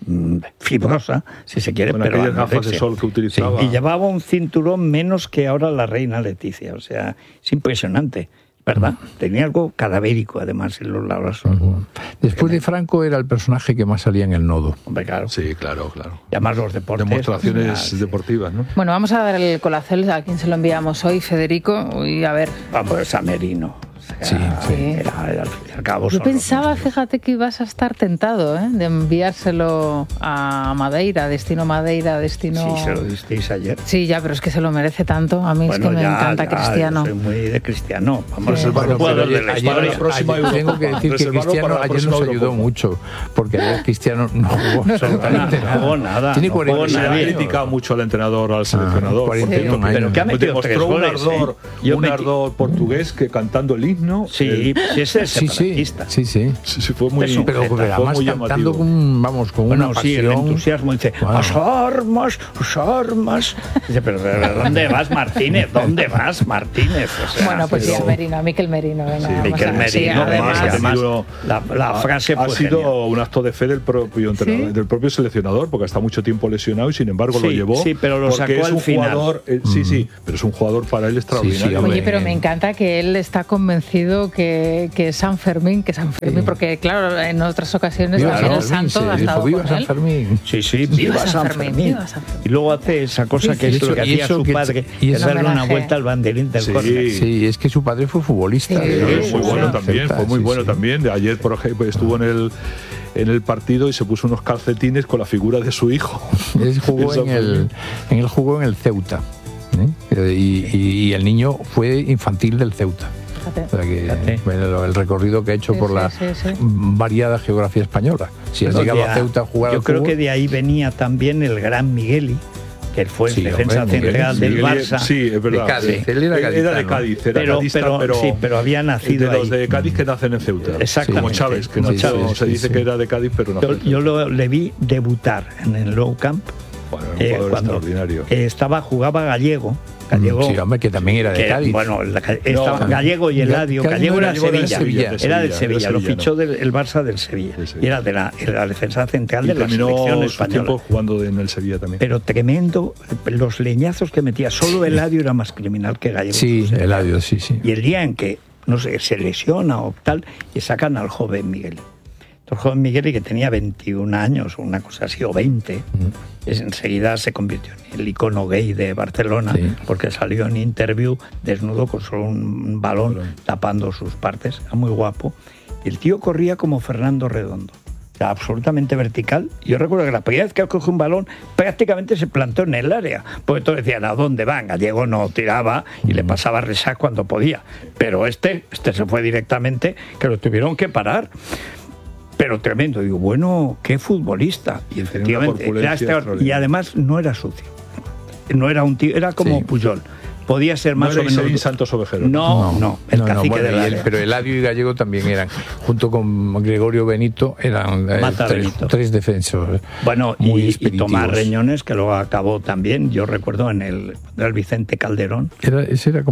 S17: fibrosa, si se quiere, pero
S2: aquellas gafas de sol que utilizaba.
S17: Sí, y llevaba un cinturón menos que ahora la reina Leticia, o sea, es impresionante. ¿Verdad? Tenía algo cadavérico, además, en los lados.
S4: Después de Franco era el personaje que más salía en el nodo.
S17: Hombre, claro.
S2: Sí, claro.
S17: Y además los deportes.
S2: Demostraciones deportivas, ¿no?
S3: Bueno, vamos a dar el colacel a quien se lo enviamos hoy, Federico. Y a ver.
S17: Vamos a Merino. O sea,
S3: sí.
S17: Era, al cabo,
S3: yo pensaba, fíjate, que ibas a estar tentado de enviárselo a Madeira, a Destino Madeira, Destino...
S17: Sí, se lo disteis ayer.
S3: Sí, ya, pero es que se lo merece tanto. A mí es que me encanta Cristiano.
S17: Yo soy muy de Cristiano. Vamos a
S4: jugador de la historia. Tengo que decir que Cristiano ayer nos ayudó mucho, porque ayer Cristiano no jugó absolutamente nada.
S17: No jugó nada.
S2: Tiene 40 años. Ha criticado mucho al entrenador, al seleccionador.
S4: 41 años.
S17: Pero que ha metido
S2: demostró un ardor portugués que cantando el himno.
S17: Sí, ese es separatista.
S4: Sí,
S2: fue muy,
S4: pero además
S2: muy
S4: cantando con una pasión.
S17: Sí, el entusiasmo, dice, las armas. Dice, pero ¿dónde vas, Martínez? ¿Dónde vas, Martínez? O sea,
S3: bueno, pues sí, a Miquel Merino. Venga,
S17: Miquel Merino, además la frase
S2: ha sido un acto de fe del propio entrenador, del propio seleccionador, porque está mucho tiempo lesionado y sin embargo lo llevó.
S17: Sí, pero lo sacó al final.
S2: Pero es un jugador para él extraordinario.
S3: Oye, pero me encanta que él está convencido que San Fermín, porque claro, en otras ocasiones también el santo ha estado
S4: viva
S3: con
S4: San
S3: él.
S4: Fermín.
S17: Sí, viva San Fermín. Y luego hace esa cosa que es lo que hacía su padre, que es darle una vuelta al banderín del córner.
S4: Sí, es que su padre fue futbolista.
S2: Fue muy bueno también. Ayer, por ejemplo, estuvo en el partido y se puso unos calcetines con la figura de su hijo.
S4: Él jugó jugó en el Ceuta. Y el niño fue infantil del Ceuta. O sea que, el recorrido que ha hecho por la variada geografía española. Si has llegado a Ceuta a jugar
S17: yo creo que de ahí venía también el gran Migueli, que fue el defensa central del Barça.
S2: Sí, es verdad.
S4: De Cádiz. Él era de
S2: Cádiz.
S17: Pero había nacido
S2: de los de Cádiz que nacen en Ceuta.
S17: Exactamente.
S2: Como Chávez, que se dice que era de Cádiz, pero no.
S17: Yo le vi debutar en el Nou Camp.
S2: Bueno, un jugador extraordinario.
S17: Jugaba Gallego.
S4: Sí, hombre, que también era de Cádiz.
S17: Bueno, estaba Gallego y Eladio. Gallego era de Sevilla. Era del Sevilla. Lo fichó el Barça del Sevilla. Y era de la defensa central de la selección española.
S2: Tiempo jugando en el Sevilla también.
S17: Pero tremendo, los leñazos que metía. Solo Eladio era más criminal que Gallego.
S4: Sí, Eladio, sí.
S17: Y el día en que, no sé, se lesiona o tal, y sacan al joven Miguel. El joven Miguel, que tenía 21 años, una cosa así, o 20, enseguida se convirtió en el icono gay de Barcelona, porque salió en Interview desnudo con solo un balón tapando sus partes. Era muy guapo. Y el tío corría como Fernando Redondo. O sea, absolutamente vertical. Yo recuerdo que la primera vez que cogió un balón prácticamente se plantó en el área, porque todos decían, ¿a dónde van? Gallego no tiraba y le pasaba resac cuando podía. Pero este se fue directamente, que lo tuvieron que parar. Pero tremendo, digo, bueno, qué futbolista. Y efectivamente, y además no era sucio. No era un tío, era como Puyol. Podía ser más o menos.
S2: Santos Ovejero.
S17: No, el cacique de la.
S4: Pero Eladio y Gallego también eran, junto con Gregorio Benito, eran tres defensores.
S17: Bueno, y Tomás Reñones, que luego acabó también, yo recuerdo en el Vicente Calderón.
S4: Ese era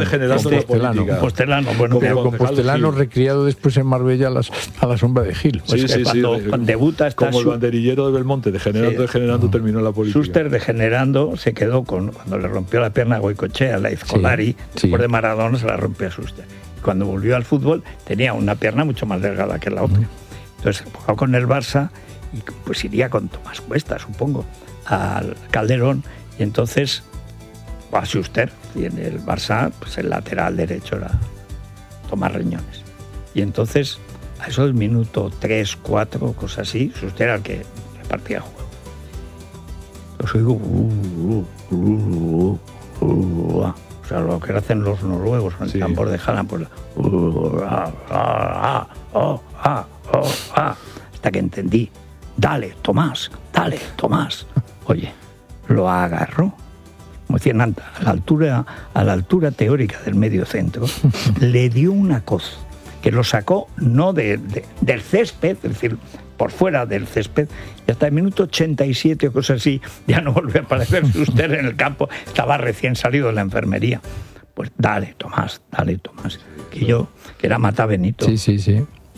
S17: Compostelano.
S4: Compostelano recriado después en Marbella a la sombra de Gil.
S17: Cuando debuta está
S2: como el banderillero de Belmonte, degenerando terminó la política.
S17: Schuster degenerando se quedó cuando le rompió la pierna a Goicoechea, a la Izcolari, después de Maradona se la rompió a Schuster. Cuando volvió al fútbol tenía una pierna mucho más delgada que la otra. Entonces jugó con el Barça y pues iría con Tomás Cuesta, supongo, al Calderón, y entonces a Schuster, y en el Barça pues el lateral derecho era Tomás Reñones. Y entonces a eso del minuto 3, 4, cosas así, Schuster era el que repartía el juego. Los oigo o sea, lo que hacen los noruegos en el tambor de Halland, pues hasta que entendí. Dale, Tomás. Oye, lo agarró, como decían antes, a la altura teórica del medio centro, le dio una cosa que lo sacó no del césped, es decir, por fuera del césped, y hasta el minuto 87 o cosas así, ya no volvió a aparecer usted en el campo, estaba recién salido de la enfermería. Pues dale, Tomás, que era Mata Benito.
S4: Sí.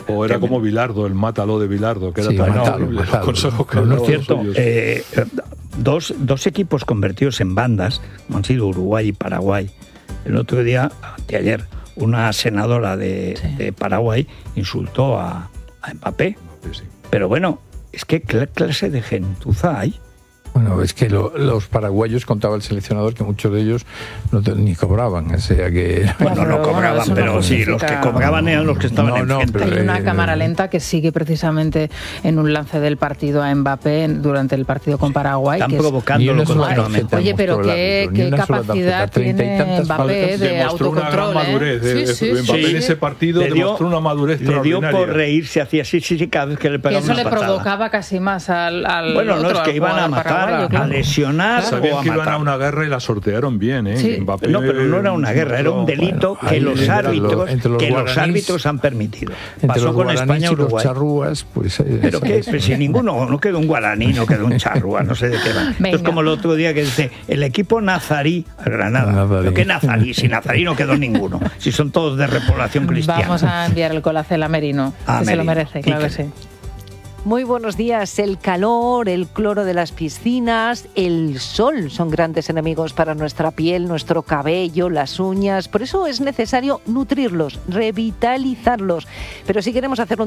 S2: O era como Bilardo, el mátalo de Bilardo, que era
S4: Sí,
S2: tan
S4: mátalo.
S2: los consejos que
S17: No
S2: daban
S17: es cierto.
S2: los suyos.
S17: Dos equipos convertidos en bandas, como han sido Uruguay y Paraguay. El otro día, anteayer, una senadora de Paraguay insultó a Mbappé. Pero bueno, es que ¿qué clase de gentuza hay?
S4: Bueno, es que los paraguayos, contaba el seleccionador, que muchos de ellos ni cobraban, o sea que...
S17: Bueno, no cobraban, pero sí, los que cobraban eran los que estaban enfrente.
S3: Hay una cámara lenta que sigue precisamente en un lance del partido a Mbappé durante el partido con Paraguay.
S17: Están
S3: que
S17: provocándolo continuamente.
S3: Oye, pero qué capacidad tiene Mbappé de autocontrol.
S2: Mbappé en ese partido demostró una madurez extraordinaria.
S17: Le dio por reírse, hacía sí, cada vez que le pegaba
S3: una patada.
S17: Y
S3: eso le provocaba casi más al
S17: bueno,
S3: otro,
S17: no, es que iban a matar, a lesionar
S2: Sabían
S17: o a
S2: que iban
S17: matar.
S2: a una guerra y la sortearon bien, ¿eh?
S3: Sí.
S2: Mbappé,
S17: No, pero no era una guerra, era un delito que los árbitros han permitido. Pasó con España y Uruguay.
S4: Los charrúas, pues...
S17: Pero qué, pues si ninguno, no quedó un guaraní, no quedó un charrúa, no sé de qué va. Esto es como el otro día que dice, el equipo nazarí a Granada. ¿Pero qué nazarí? Si nazarí no quedó ninguno. Si son todos de repoblación cristiana.
S3: Vamos a enviar el Colacel a Merino, que se lo merece, claro que sí.
S5: Muy buenos días. El calor, el cloro de las piscinas, el sol son grandes enemigos para nuestra piel, nuestro cabello, las uñas. Por eso es necesario nutrirlos, revitalizarlos. Pero si queremos hacerlo